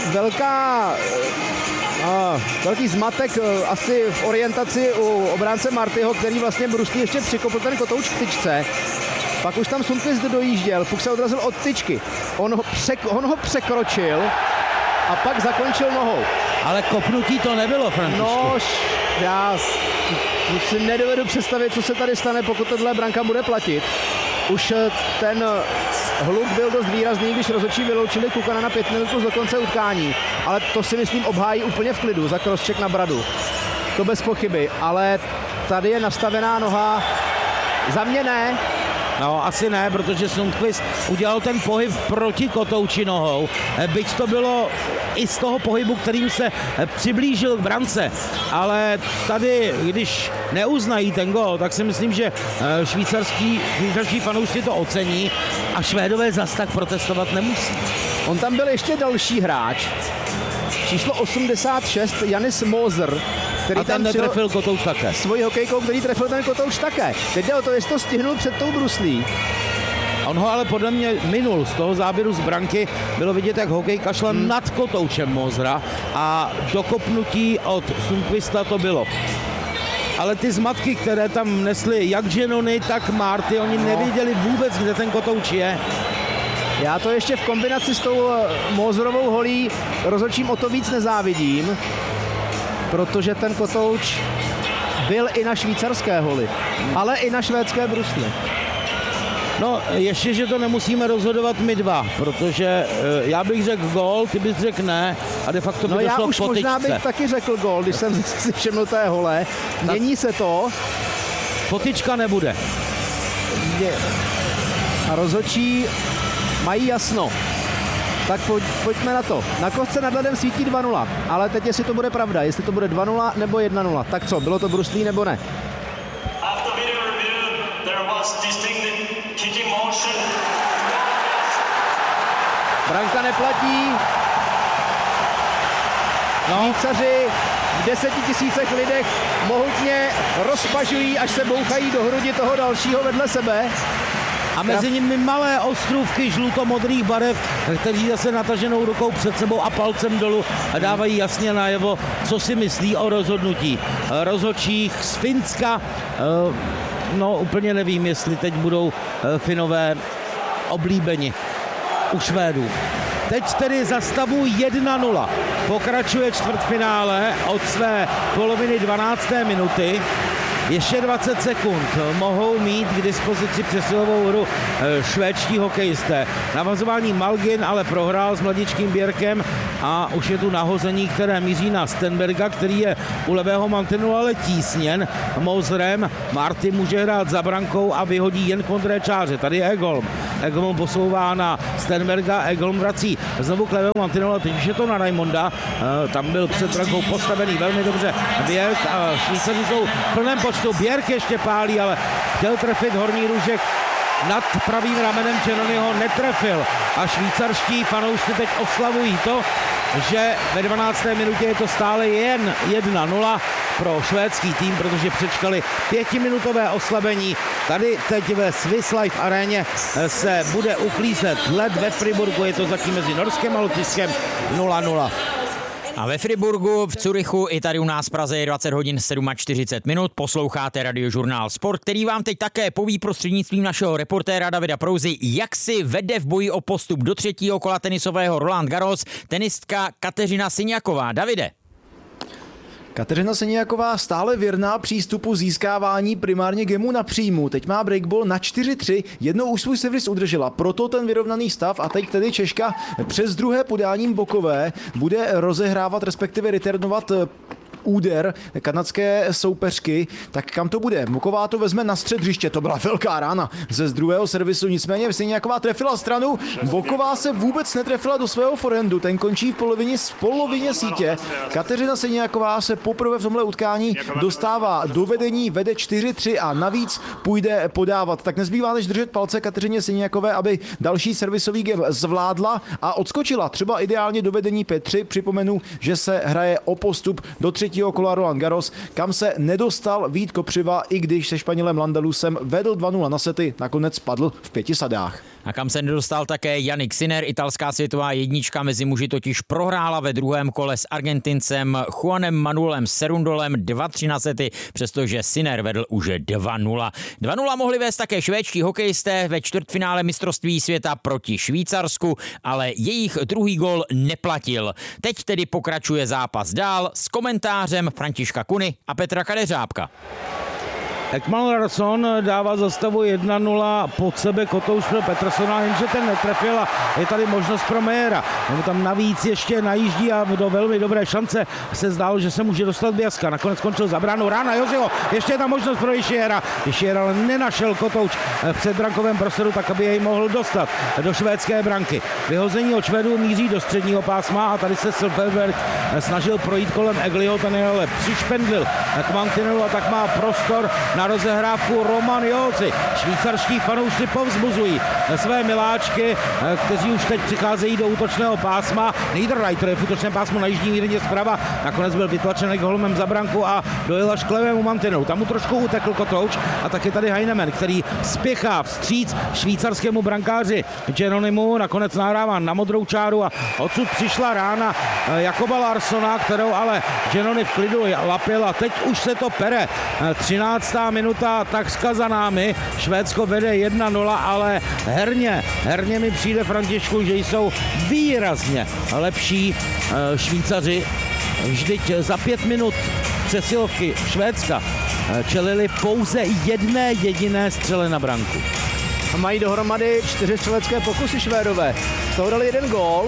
velký zmatek asi v orientaci u obránce Martyho, který vlastně bruslí ještě přikopl ten kotouč k tyčce. Pak už tam Sundqvist dojížděl, puk se odrazil od tyčky. On ho překročil a pak zakončil nohou. Ale kopnutí to nebylo, Františku. No, já si nedovedu představit, co se tady stane, pokud tato branka bude platit. Už ten hluk byl dost výrazný, když rozhodčí vyloučili Kukana na 5 minut do konce utkání. Ale to si myslím obhájí úplně v klidu za crosscheck na bradu. To bez pochyby, ale tady je nastavená noha. Za mě ne. No, asi ne, protože Sundqvist udělal ten pohyb proti kotouči nohou. Byť to bylo i z toho pohybu, kterým se přiblížil k brance. Ale tady, když neuznají ten gól, tak si myslím, že švýcarští fanoušci to ocení a Švédové zas tak protestovat nemusí. On tam byl ještě další hráč. Číslo 86, Janis Moser, který a ten netrefil Kotouč také. Svojí hokejkou, který trefil ten Kotouč také. Teď jde o to, jestli to stihnul před tou bruslí. On ho ale podle mě minul z toho záběru z branky. Bylo vidět, jak hokejka šla nad Kotoučem Mozra a dokopnutí od Sundqvista to bylo. Ale ty zmatky, které tam nesly jak Genony, tak Marty, oni nevěděli vůbec, kde ten Kotouč je. Já to ještě v kombinaci s tou Mozerovou holí rozhodčím o to víc nezávidím, protože ten Kotouč byl i na švýcarské holi, ale i na švédské brusli. No, ještě, že to nemusíme rozhodovat my dva, protože já bych řekl gól, ty bys řekl ne a de facto by došlo k potyčce. No já už možná bych taky řekl gól, když jsem si všiml té hole. Mění se to. Potyčka nebude. A rozhodčí mají jasno. Tak pojďme na to. Na kostce nad ledem svítí 2-0, ale teď jestli to bude pravda, jestli to bude 2-0 nebo 1-0. Tak co, bylo to bruslí nebo ne? Branka neplatí. Švýcaři v 10 000 lidech mohutně rozpažují, až se bouchají do hrudi toho dalšího vedle sebe. A mezi nimi malé ostrůvky žluto-modrých barev, kteří zase nataženou rukou před sebou a palcem dolů dávají jasně najevo, co si myslí o rozhodnutí. Rozhodčích z Finska, no úplně nevím, jestli teď budou Finové oblíbeni u Švédů. Teď tedy za stavu 1-0 pokračuje čtvrtfinále od své poloviny 12. minuty. Ještě 20 sekund mohou mít k dispozici přesilovou hru švédští hokejisté. Navazování Malgin ale prohrál s mladičkým Bjerkem a už je tu nahození, které míří na Stenberga, který je u levého mantinu ale tísněn Mozrem. Marty může hrát za brankou a vyhodí jen kontréčáře. Tady je Egholm. Egholm posouvá na Stenberga, Egholm vrací znovu k levému mantinu, ale teď už je to na Raimonda. Tam byl před brankou postavený velmi dobře Bjerk a Švýcaři jsou v plném počtu. Bjerk ještě pálí, ale chtěl trefit horní růžek nad pravým ramenem Genonyho, netrefil. A švýcarští fanoušci teď oslavují to, že ve 12. minutě je to stále jen 1-0 pro švédský tým, protože přečkali 5minutové oslabení. Tady teď ve Swiss Life aréně se bude uklízet led ve Friburgu, je to zatím mezi Norskem a Lotyšskem 0-0. A ve Friburgu, v Curychu i tady u nás v Praze je 20 hodin 47 minut. Posloucháte Radiožurnál Sport, který vám teď také poví prostřednictvím našeho reportéra Davida Prouzy, jak si vede v boji o postup do třetího kola tenisového Roland Garros tenistka Kateřina Siniaková. Davide. Kateřina Siniaková stále věrná přístupu získávání primárně gemu na příjmu. Teď má breakball na 4-3, jednou už svůj servis udržela, proto ten vyrovnaný stav a teď tedy Češka přes druhé podáním bokové bude rozehrávat, respektive returnovat úder kanadské soupeřky, tak kam to bude? Boková to vezme na střed hřiště, to byla velká rána z druhého servisu, nicméně Siniaková trefila stranu, Boková se vůbec netrefila do svého forehandu, ten končí v polovině sítě. Kateřina Siniaková se poprvé v tomhle utkání dostává do vedení, vede 4-3 a navíc půjde podávat. Tak nezbývá než držet palce Kateřině Siniakové, aby další servisový game zvládla a odskočila třeba ideálně do vedení 5-3. Připomenu, že se hraje o postup do třetího kola Roland Garros, kam se nedostal Vít Kopřiva, i když se Španělem Landalusem vedl 2-0 na sety, nakonec padl v 5 sadách. A kam se nedostal také Jannik Sinner, italská světová jednička mezi muži totiž prohrála ve druhém kole s Argentincem Juanem Manuelem Cerundolem 2-3 na sety, přestože Sinner vedl už 2-0. 2-0 mohli vést také švédští hokejisté ve čtvrtfinále mistrovství světa proti Švýcarsku, ale jejich druhý gól neplatil. Teď tedy pokračuje zápas dál s komentářem Františka Kuny a Petra Kadeřábka. Ekman Larsson dává za stavu 1-0 pod sebe Kotouč pro Petersona, jenže ten netrefil a je tady možnost pro Mejera. On tam navíc ještě najíždí a do velmi dobré šance se zdálo, že se může dostat Bjaska. Nakonec skončil za bránou rána Joziho. Ještě je tam možnost pro Jišiera. Jišier ale nenašel Kotouč v předbrankovém prostoru, tak aby jej mohl dostat do švédské branky. Vyhození od Švédů míří do středního pásma a tady se Silverberg snažil projít kolem Egliho, ten je ale přišpendlil k Mantinovu a tak má prostor na na rozehrávku Roman Josi. Švýcarští fanoušci povzbuzují své miláčky, kteří už teď přicházejí do útočného pásma. Niederreiter je v útočném pásmu na jižní mírně zprava, nakonec byl vytlačen Ekholmem za branku a dojel až k levému mantinelu. Tam mu trošku utekl Kotouč a taky tady Heinemann, který spěchá vstříc švýcarskému brankáři Genonimu, nakonec nahrává na modrou čáru a odsud přišla rána Jakoba Larssona, kterou ale Genoni v klidu lapil a teď už se to pere. 13. minuta takřka za námi, Švédsko vede 1-0, ale herně mi přijde, Františku, že jsou výrazně lepší Švýcaři. Vždyť za 5 minut přesilovky Švédska čelili pouze jedné jediné střele na branku. Mají dohromady 4 střelecké pokusy Švédové. Z toho dali 1 gól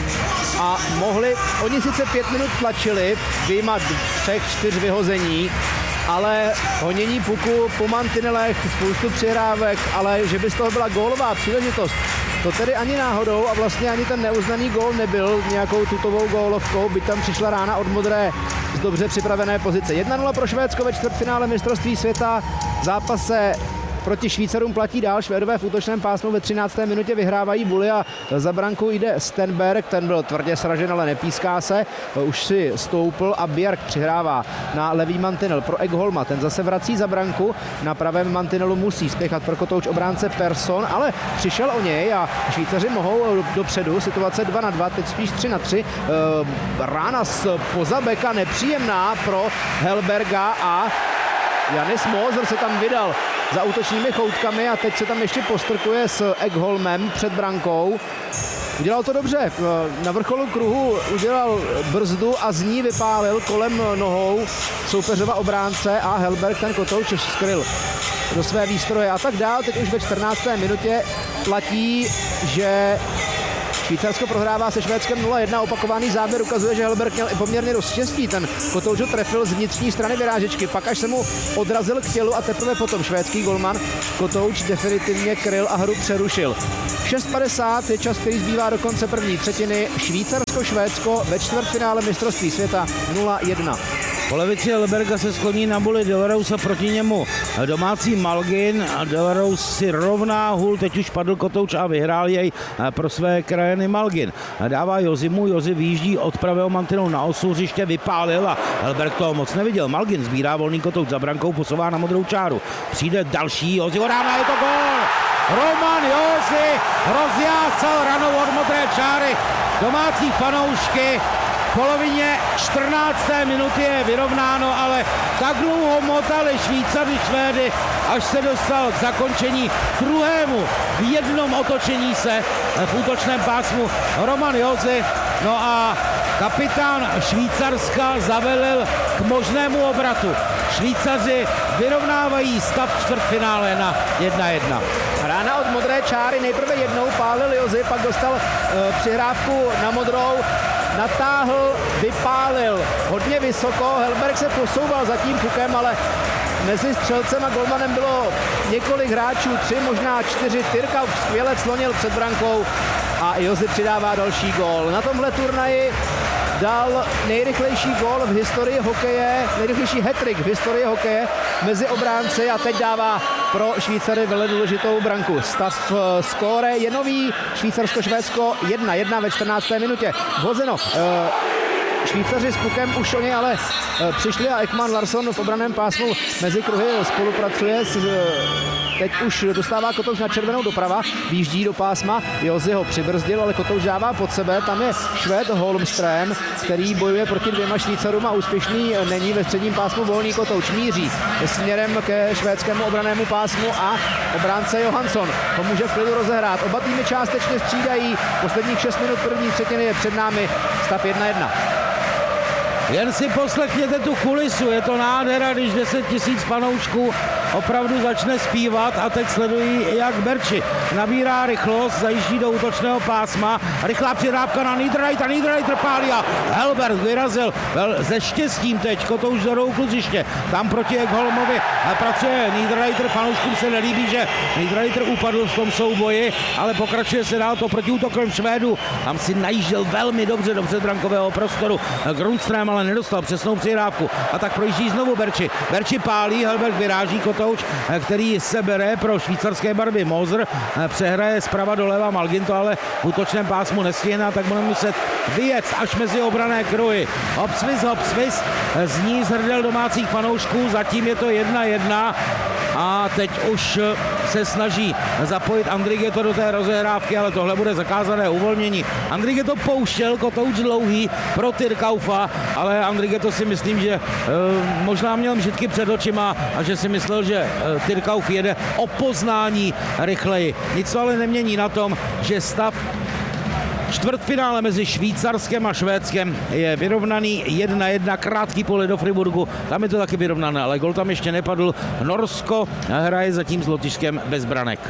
a oni sice 5 minut tlačili, vyjma 3-4 vyhození, ale honění puku po mantinelech, spoustu přihrávek, ale že by z toho byla gólová příležitost, to tedy ani náhodou a vlastně ani ten neuznaný gól nebyl nějakou tutovou gólovkou, byť tam přišla rána od modré z dobře připravené pozice. 1-0 pro Švédsko ve čtvrtfinále mistrovství světa. V zápase proti Švýcarům platí dál. Švédové v útočném pásmu ve 13. minutě vyhrávají buly a za branku jde Stenberg, ten byl tvrdě sražen, ale nepíská se. Už si stoupl a Bjerg přihrává na levý mantinel pro Ekholma. Ten zase vrací za branku. Na pravém mantinelu musí spěchat pro Kotouč obránce Persson, ale přišel o něj a Švýcaři mohou dopředu. Situace 2-2, teď spíš 3-3. Rána z pozabeka nepříjemná pro Hellberga a Janis Moser se tam vydal za útočními choutkami a teď se tam ještě postrkuje s Ekholmem před brankou. Udělal to dobře. Na vrcholu kruhu udělal brzdu a z ní vypálil kolem nohou soupeřova obránce a Hellberg ten Kotouč skryl do své výstroje a tak dál. Teď už ve 14. minutě platí, že Švýcarsko prohrává se Švédskem 0-1, opakovaný záběr ukazuje, že Hellberg měl i poměrně dost štěstí. Ten Kotouč ho trefil z vnitřní strany vyrážečky, pak až se mu odrazil k tělu a teprve potom švédský golman Kotouč definitivně kryl a hru přerušil. 6:50 je čas, který zbývá do konce první třetiny. Švýcarsko-Švédsko ve čtvrtfinále mistrovství světa 0-1. Po levici Hellberga se skloní na buli Delarose a proti němu domácí Malgin. Delarose si rovná hůl, teď už padl Kotouč a vyhrál jej pro své krajany Malgin. Dává Jozimu, Jozi výjíždí od pravého mantinelu na osu, hřiště vypálil a Hellberg toho moc neviděl. Malgin sbírá volný Kotouč za brankou, posouvá na modrou čáru. Přijde další, Jozi ho dává, je to gól! Roman Josi rozjásal ranou od modré čáry domácí fanoušky. V polovině 14. minuty je vyrovnáno, ale tak dlouho motali Švýcaři Švédy, až se dostal k zakončení druhému v jednom otočení se v útočném pásmu Roman Josi. No a kapitán Švýcarska zavelil k možnému obratu. Švýcaři vyrovnávají stav čtvrtfinále na 1-1. Rána od modré čáry, nejprve jednou pálil Josi, pak dostal přihrávku na modrou, natáhl, vypálil hodně vysoko, Hellberg se posouval za tím pukem, ale mezi střelcem a golmanem bylo několik hráčů, 3, možná 4, Tyrka skvěle clonil před brankou a Josi přidává další gól. Na tomhle turnaji dal nejrychlejší gól v historii hokeje, nejrychlejší hat-trick v historii hokeje mezi obránci a teď dává pro Švýcary velmi důležitou branku. Stav skóre je nový, Švýcarsko-Švédsko 1-1 ve 14. minutě. Vhozeno. Švýcaři s pukem už o něj ale přišli a Ekman Larsson v obranném pásmu mezi kruhy spolupracuje teď už dostává Kotouč na červenou doprava, výjíždí do pásma, Josi ho přibrzdil, ale Kotouč dává pod sebe, tam je Švéd Holmström, který bojuje proti 2 Švýcarům a úspěšný není ve středním pásmu, volný Kotouč míří směrem ke švédskému obrannému pásmu a obránce Johansson ho může v klidu rozehrát. Oba týmy částečně střídají, posledních 6 minut první třetiny je před námi, stav 1-1. Jen si poslechněte tu kulisu, je to nádhera, když 10 000 fanoušků opravdu začne zpívat a teď sledují, jak Berči nabírá rychlost, zajíždí do útočného pásma, rychlá přihrávka na Niederreiter pálí a Hellberg vyrazil se štěstím teď, Kotouč do rohu kluziště, tam proti Ekholmovi pracuje Niederreiter, fanouškům se nelíbí, že Niederreiter upadl v tom souboji, ale pokračuje se dál to protiútokem Švédu, tam si najížděl velmi dobře do předbrankového prostoru, Grundström ale nedostal přesnou přihrávku a tak projíždí znovu Berči pálí, Hellberg vyráží, Kotouč, který sebere pro švýcarské barvy Moser, přehraje zprava doleva Malgin, to ale v útočném pásmu nestihne, tak bude muset vyjet až mezi obrané kruhy. Hopsvis, zní z hrdel domácích fanoušků, zatím je to 1-1 a teď už se snaží zapojit Andrigetto do té rozehrávky, ale tohle bude zakázané uvolnění. Andrigetto pouštěl, Kotouč dlouhý pro Tyrkaufa, ale Andrigetto si myslím, že možná měl mžitky před očima a že si myslel, že Tyrkauf jede o poznání rychleji. Nic to ale nemění na tom, že stav čtvrtfinále mezi Švýcarskem a Švédskem je vyrovnaný 1-1, krátký pole do Friburgu, tam je to taky vyrovnané, ale gol tam ještě nepadl. Norsko hraje zatím s Lotyšskem bez branek.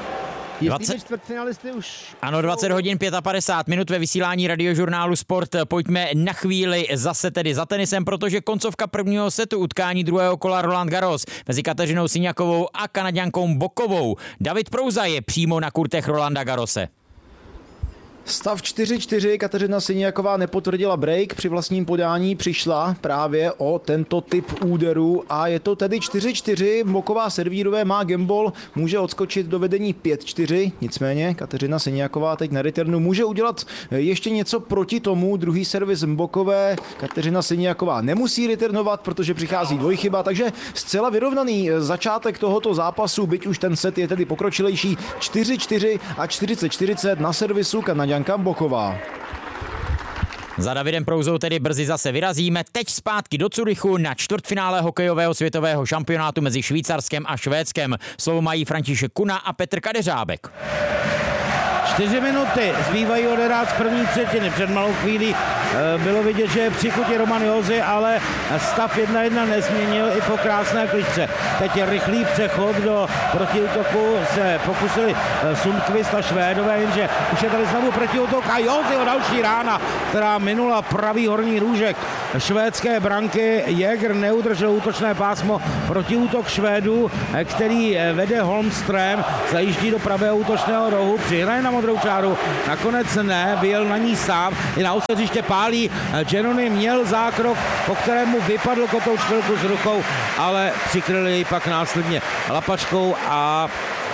20 hodin 55 minut ve vysílání Radiožurnálu Sport. Pojďme na chvíli zase tedy za tenisem, protože koncovka prvního setu utkání druhého kola Roland Garros mezi Kateřinou Siniakovou a Kanaďankou Bokovou. David Prouza je přímo na kurtech Rolanda Garrose. Stav 4-4, Kateřina Siniaková nepotvrdila break, při vlastním podání přišla právě o tento typ úderu a je to tedy 4-4, Boková servírové má gambol, může odskočit do vedení 5-4, nicméně Kateřina Siniaková teď na returnu může udělat ještě něco proti tomu, druhý servis Bokové, Kateřina Siniaková nemusí returnovat, protože přichází dvojchyba, takže zcela vyrovnaný začátek tohoto zápasu, byť už ten set je tedy pokročilejší, 4-4 a 40-40 na servisu Kanaďanka Boková. Za Davidem Prouzou tedy brzy zase vyrazíme. Teď zpátky do Curychu na čtvrtfinále hokejového světového šampionátu mezi Švýcarskem a Švédskem. Slovo mají František Kuna a Petr Kadeřábek. 4 minuty zbývají odehrát z první třetiny. Před malou chvílí bylo vidět, že je při kutě Roman Jozy, ale stav 1-1 nezměnil i po krásné kličce. Teď je rychlý přechod do protiútoku, se pokusili Sundqvist a Švédové, jenže už je tady znovu protiútok a Jozyho další rána, která minula pravý horní růžek švédské branky. Jäger neudržel útočné pásmo, protiútok Švédů, který vede Holmström, zajíždí do pravého útočného rohu, přihraje na modrou čáru, nakonec ne, vyjel na ní sám, i na hřiště pálí. Giannoni měl zákrok, po kterému vypadl Kotouč chvilku s rukou, ale přikryli jej pak následně lapačkou a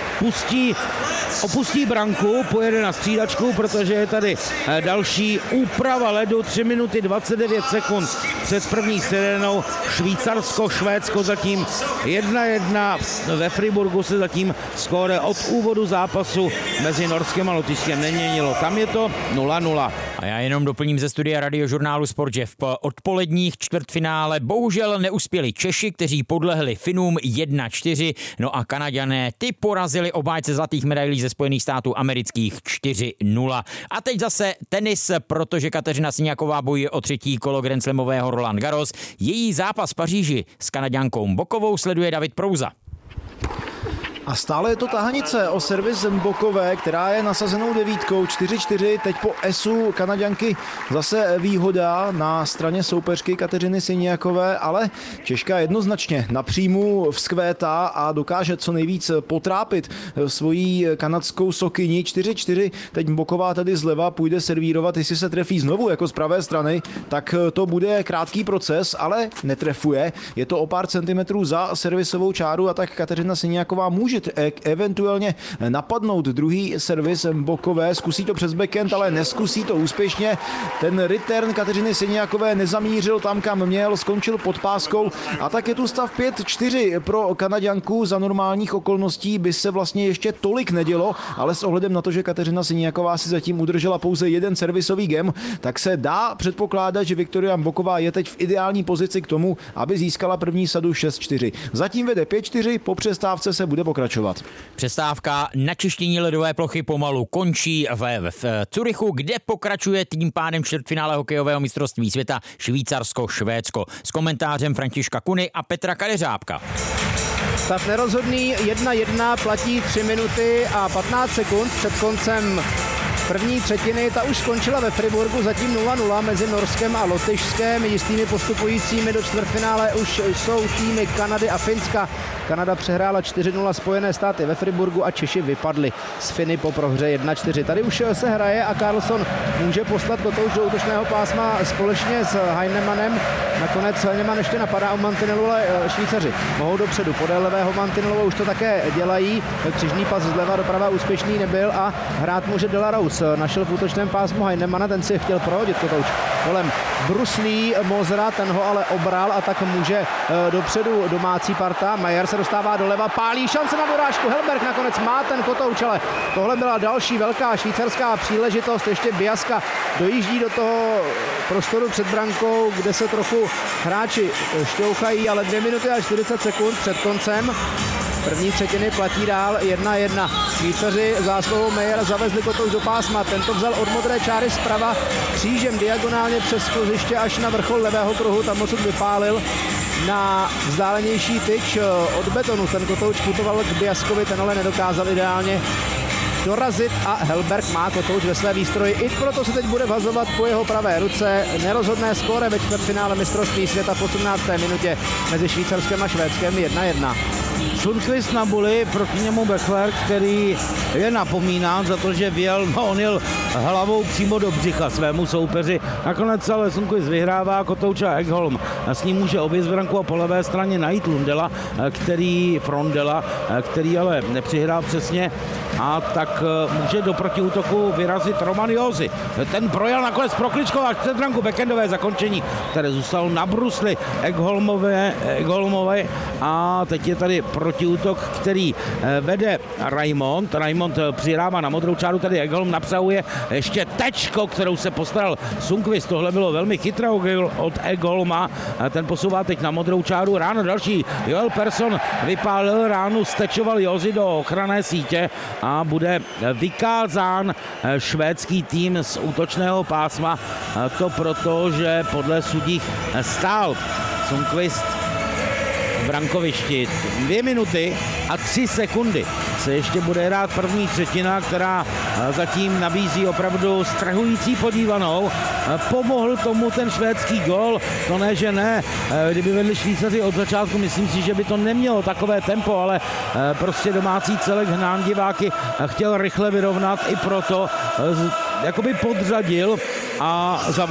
opustí branku, pojede na střídačku, protože je tady další úprava ledu, 3 minuty 29 sekund před první sirénou. Švýcarsko, Švédsko zatím 1-1, ve Friburgu se zatím skóre od úvodu zápasu mezi Norskem a Lotyšskem neměnilo, tam je to 0-0. A já jenom doplním ze studia Radiožurnálu Sport, že v odpoledních čtvrtfinále bohužel neuspěli Češi, kteří podlehli Finům 1-4, no a Kanaďané ty porazili obhájce zlatých medailí ze Spojených států amerických 4-0. A teď zase tenis, protože Kateřina Siniaková bojuje o třetí kolo Grand Slamového Roland Garros. Její zápas v Paříži s Kanaďankou Bokovou sleduje David Prouza. A stále je to tahanice o servis Bokové, která je nasazenou devítkou 4-4, teď po esu Kanaďanky zase výhoda na straně soupeřky Kateřiny Siniakové, ale Češka jednoznačně na příjmu vzkvétá a dokáže co nejvíc potrápit svojí kanadskou sokyni. 4-4, teď Boková tady zleva půjde servírovat, jestli se trefí znovu jako z pravé strany, tak to bude krátký proces, ale netrefuje. Je to o pár centimetrů za servisovou čáru a tak Kateřina Siniaková může eventuálně napadnout druhý servis Bokové, zkusí to přes backhand, ale neskusí to úspěšně. Ten return Kateřiny Siniakové nezamířil tam, kam měl, skončil pod páskou a tak je tu stav 5-4 pro Kanaďanku. Za normálních okolností by se vlastně ještě tolik nedělo, ale s ohledem na to, že Kateřina Siniaková si zatím udržela pouze jeden servisový game, tak se dá předpokládat, že Viktoria Boková je teď v ideální pozici k tomu, aby získala první sadu 6-4. Zatím vede 5-4, po přestávce se bude pokračovat. Přestávka na čištění ledové plochy pomalu končí v Curychu, kde pokračuje tím pádem čtvrtfinále hokejového mistrovství světa Švýcarsko-Švédsko s komentářem Františka Kuny a Petra Kadeřábka. Stav nerozhodný 1-1, platí 3 minuty a 15 sekund před koncem první třetiny. Ta už skončila ve Friburgu, zatím 0-0 mezi Norskem a Lotyšskem. Jistými postupujícími do čtvrtfinále už jsou týmy Kanady a Finska. Kanada přehrála 4-0 Spojené státy ve Friburgu a Češi vypadli z Finy po prohře 1-4. Tady už se hraje a Karlsson může poslat Kotouč do útočného pásma společně s Heinemannem. Nakonec Heinemann ještě napadá o mantinelu, ale Švýcaři mohou dopředu podél levého mantinelu, už to také dělají. Křižný pas zleva doprava úspěšný nebyl a hrát může De La Rose. Našel v útočném pásmu Heinemana, ten si chtěl prohodit Kotouč kolem bruslí Mozera, ten ho ale obral a tak může dopředu domácí parta. Majer se dostává doleva, pálí, šance na dorážku, Helberg nakonec má ten Kotouč, ale tohle byla další velká švýcarská příležitost. Ještě Biaska dojíždí do toho prostoru před brankou, kde se trochu hráči šťouchají, ale 2 minuty a 40 sekund před koncem první třetiny platí dál 1-1. Švýcaři zásluhou Mejera zavezli Kotouč do pásma. Tento vzal od modré čáry zprava křížem diagonálně přes kluziště až na vrchol levého kruhu. Tam odsud vypálil na vzdálenější tyč od betonu. Ten Kotouč putoval k Biaskovi, ten ale nedokázal ideálně dorazit a Helberg má Kotouč ve své výstroji. I proto se teď bude vhazovat po jeho pravé ruce. Nerozhodné skóre ve čtvrtfinále mistrovství světa v 18. minutě mezi Švýcarskem a Švédskem 1-1. Sundqvist na buli, proti němu Beckler, který je napomínán za to, že on jel hlavou přímo do břicha svému soupeři. Nakonec ale Sundqvist vyhrává, Kotouč a Ekholm s ním může obět branku a po levé straně najít Frondela, který ale nepřihrál přesně a tak může do protiútoku vyrazit Roman Josi. Ten projel nakonec Prokličkova před branku, backendové zakončení, které zůstalo na brusli Ekholmové a teď je tady protiútok, který vede Raimond přihrává na modrou čáru, tady Ekholm napsahuje ještě tečko, kterou se postaral Sundqvist. Tohle bylo velmi chytré od Ekholma, ten posouvá teď na modrou čáru, ráno další Joel Persson vypálil ránu, stečoval Josi do ochranné sítě a bude vykázán švédský tým z útočného pásma. To proto, že podle sudích stál Sundqvist v brankovišti 2 minuty a 3 sekundy se ještě bude hrát první třetina, která zatím nabízí opravdu strhující podívanou. Pomohl tomu ten švédský gól, to ne, že ne. Kdyby vedli Švýcaři od začátku, myslím si, že by to nemělo takové tempo, ale prostě domácí celek hnán diváky chtěl rychle vyrovnat, i proto jakoby podřadil a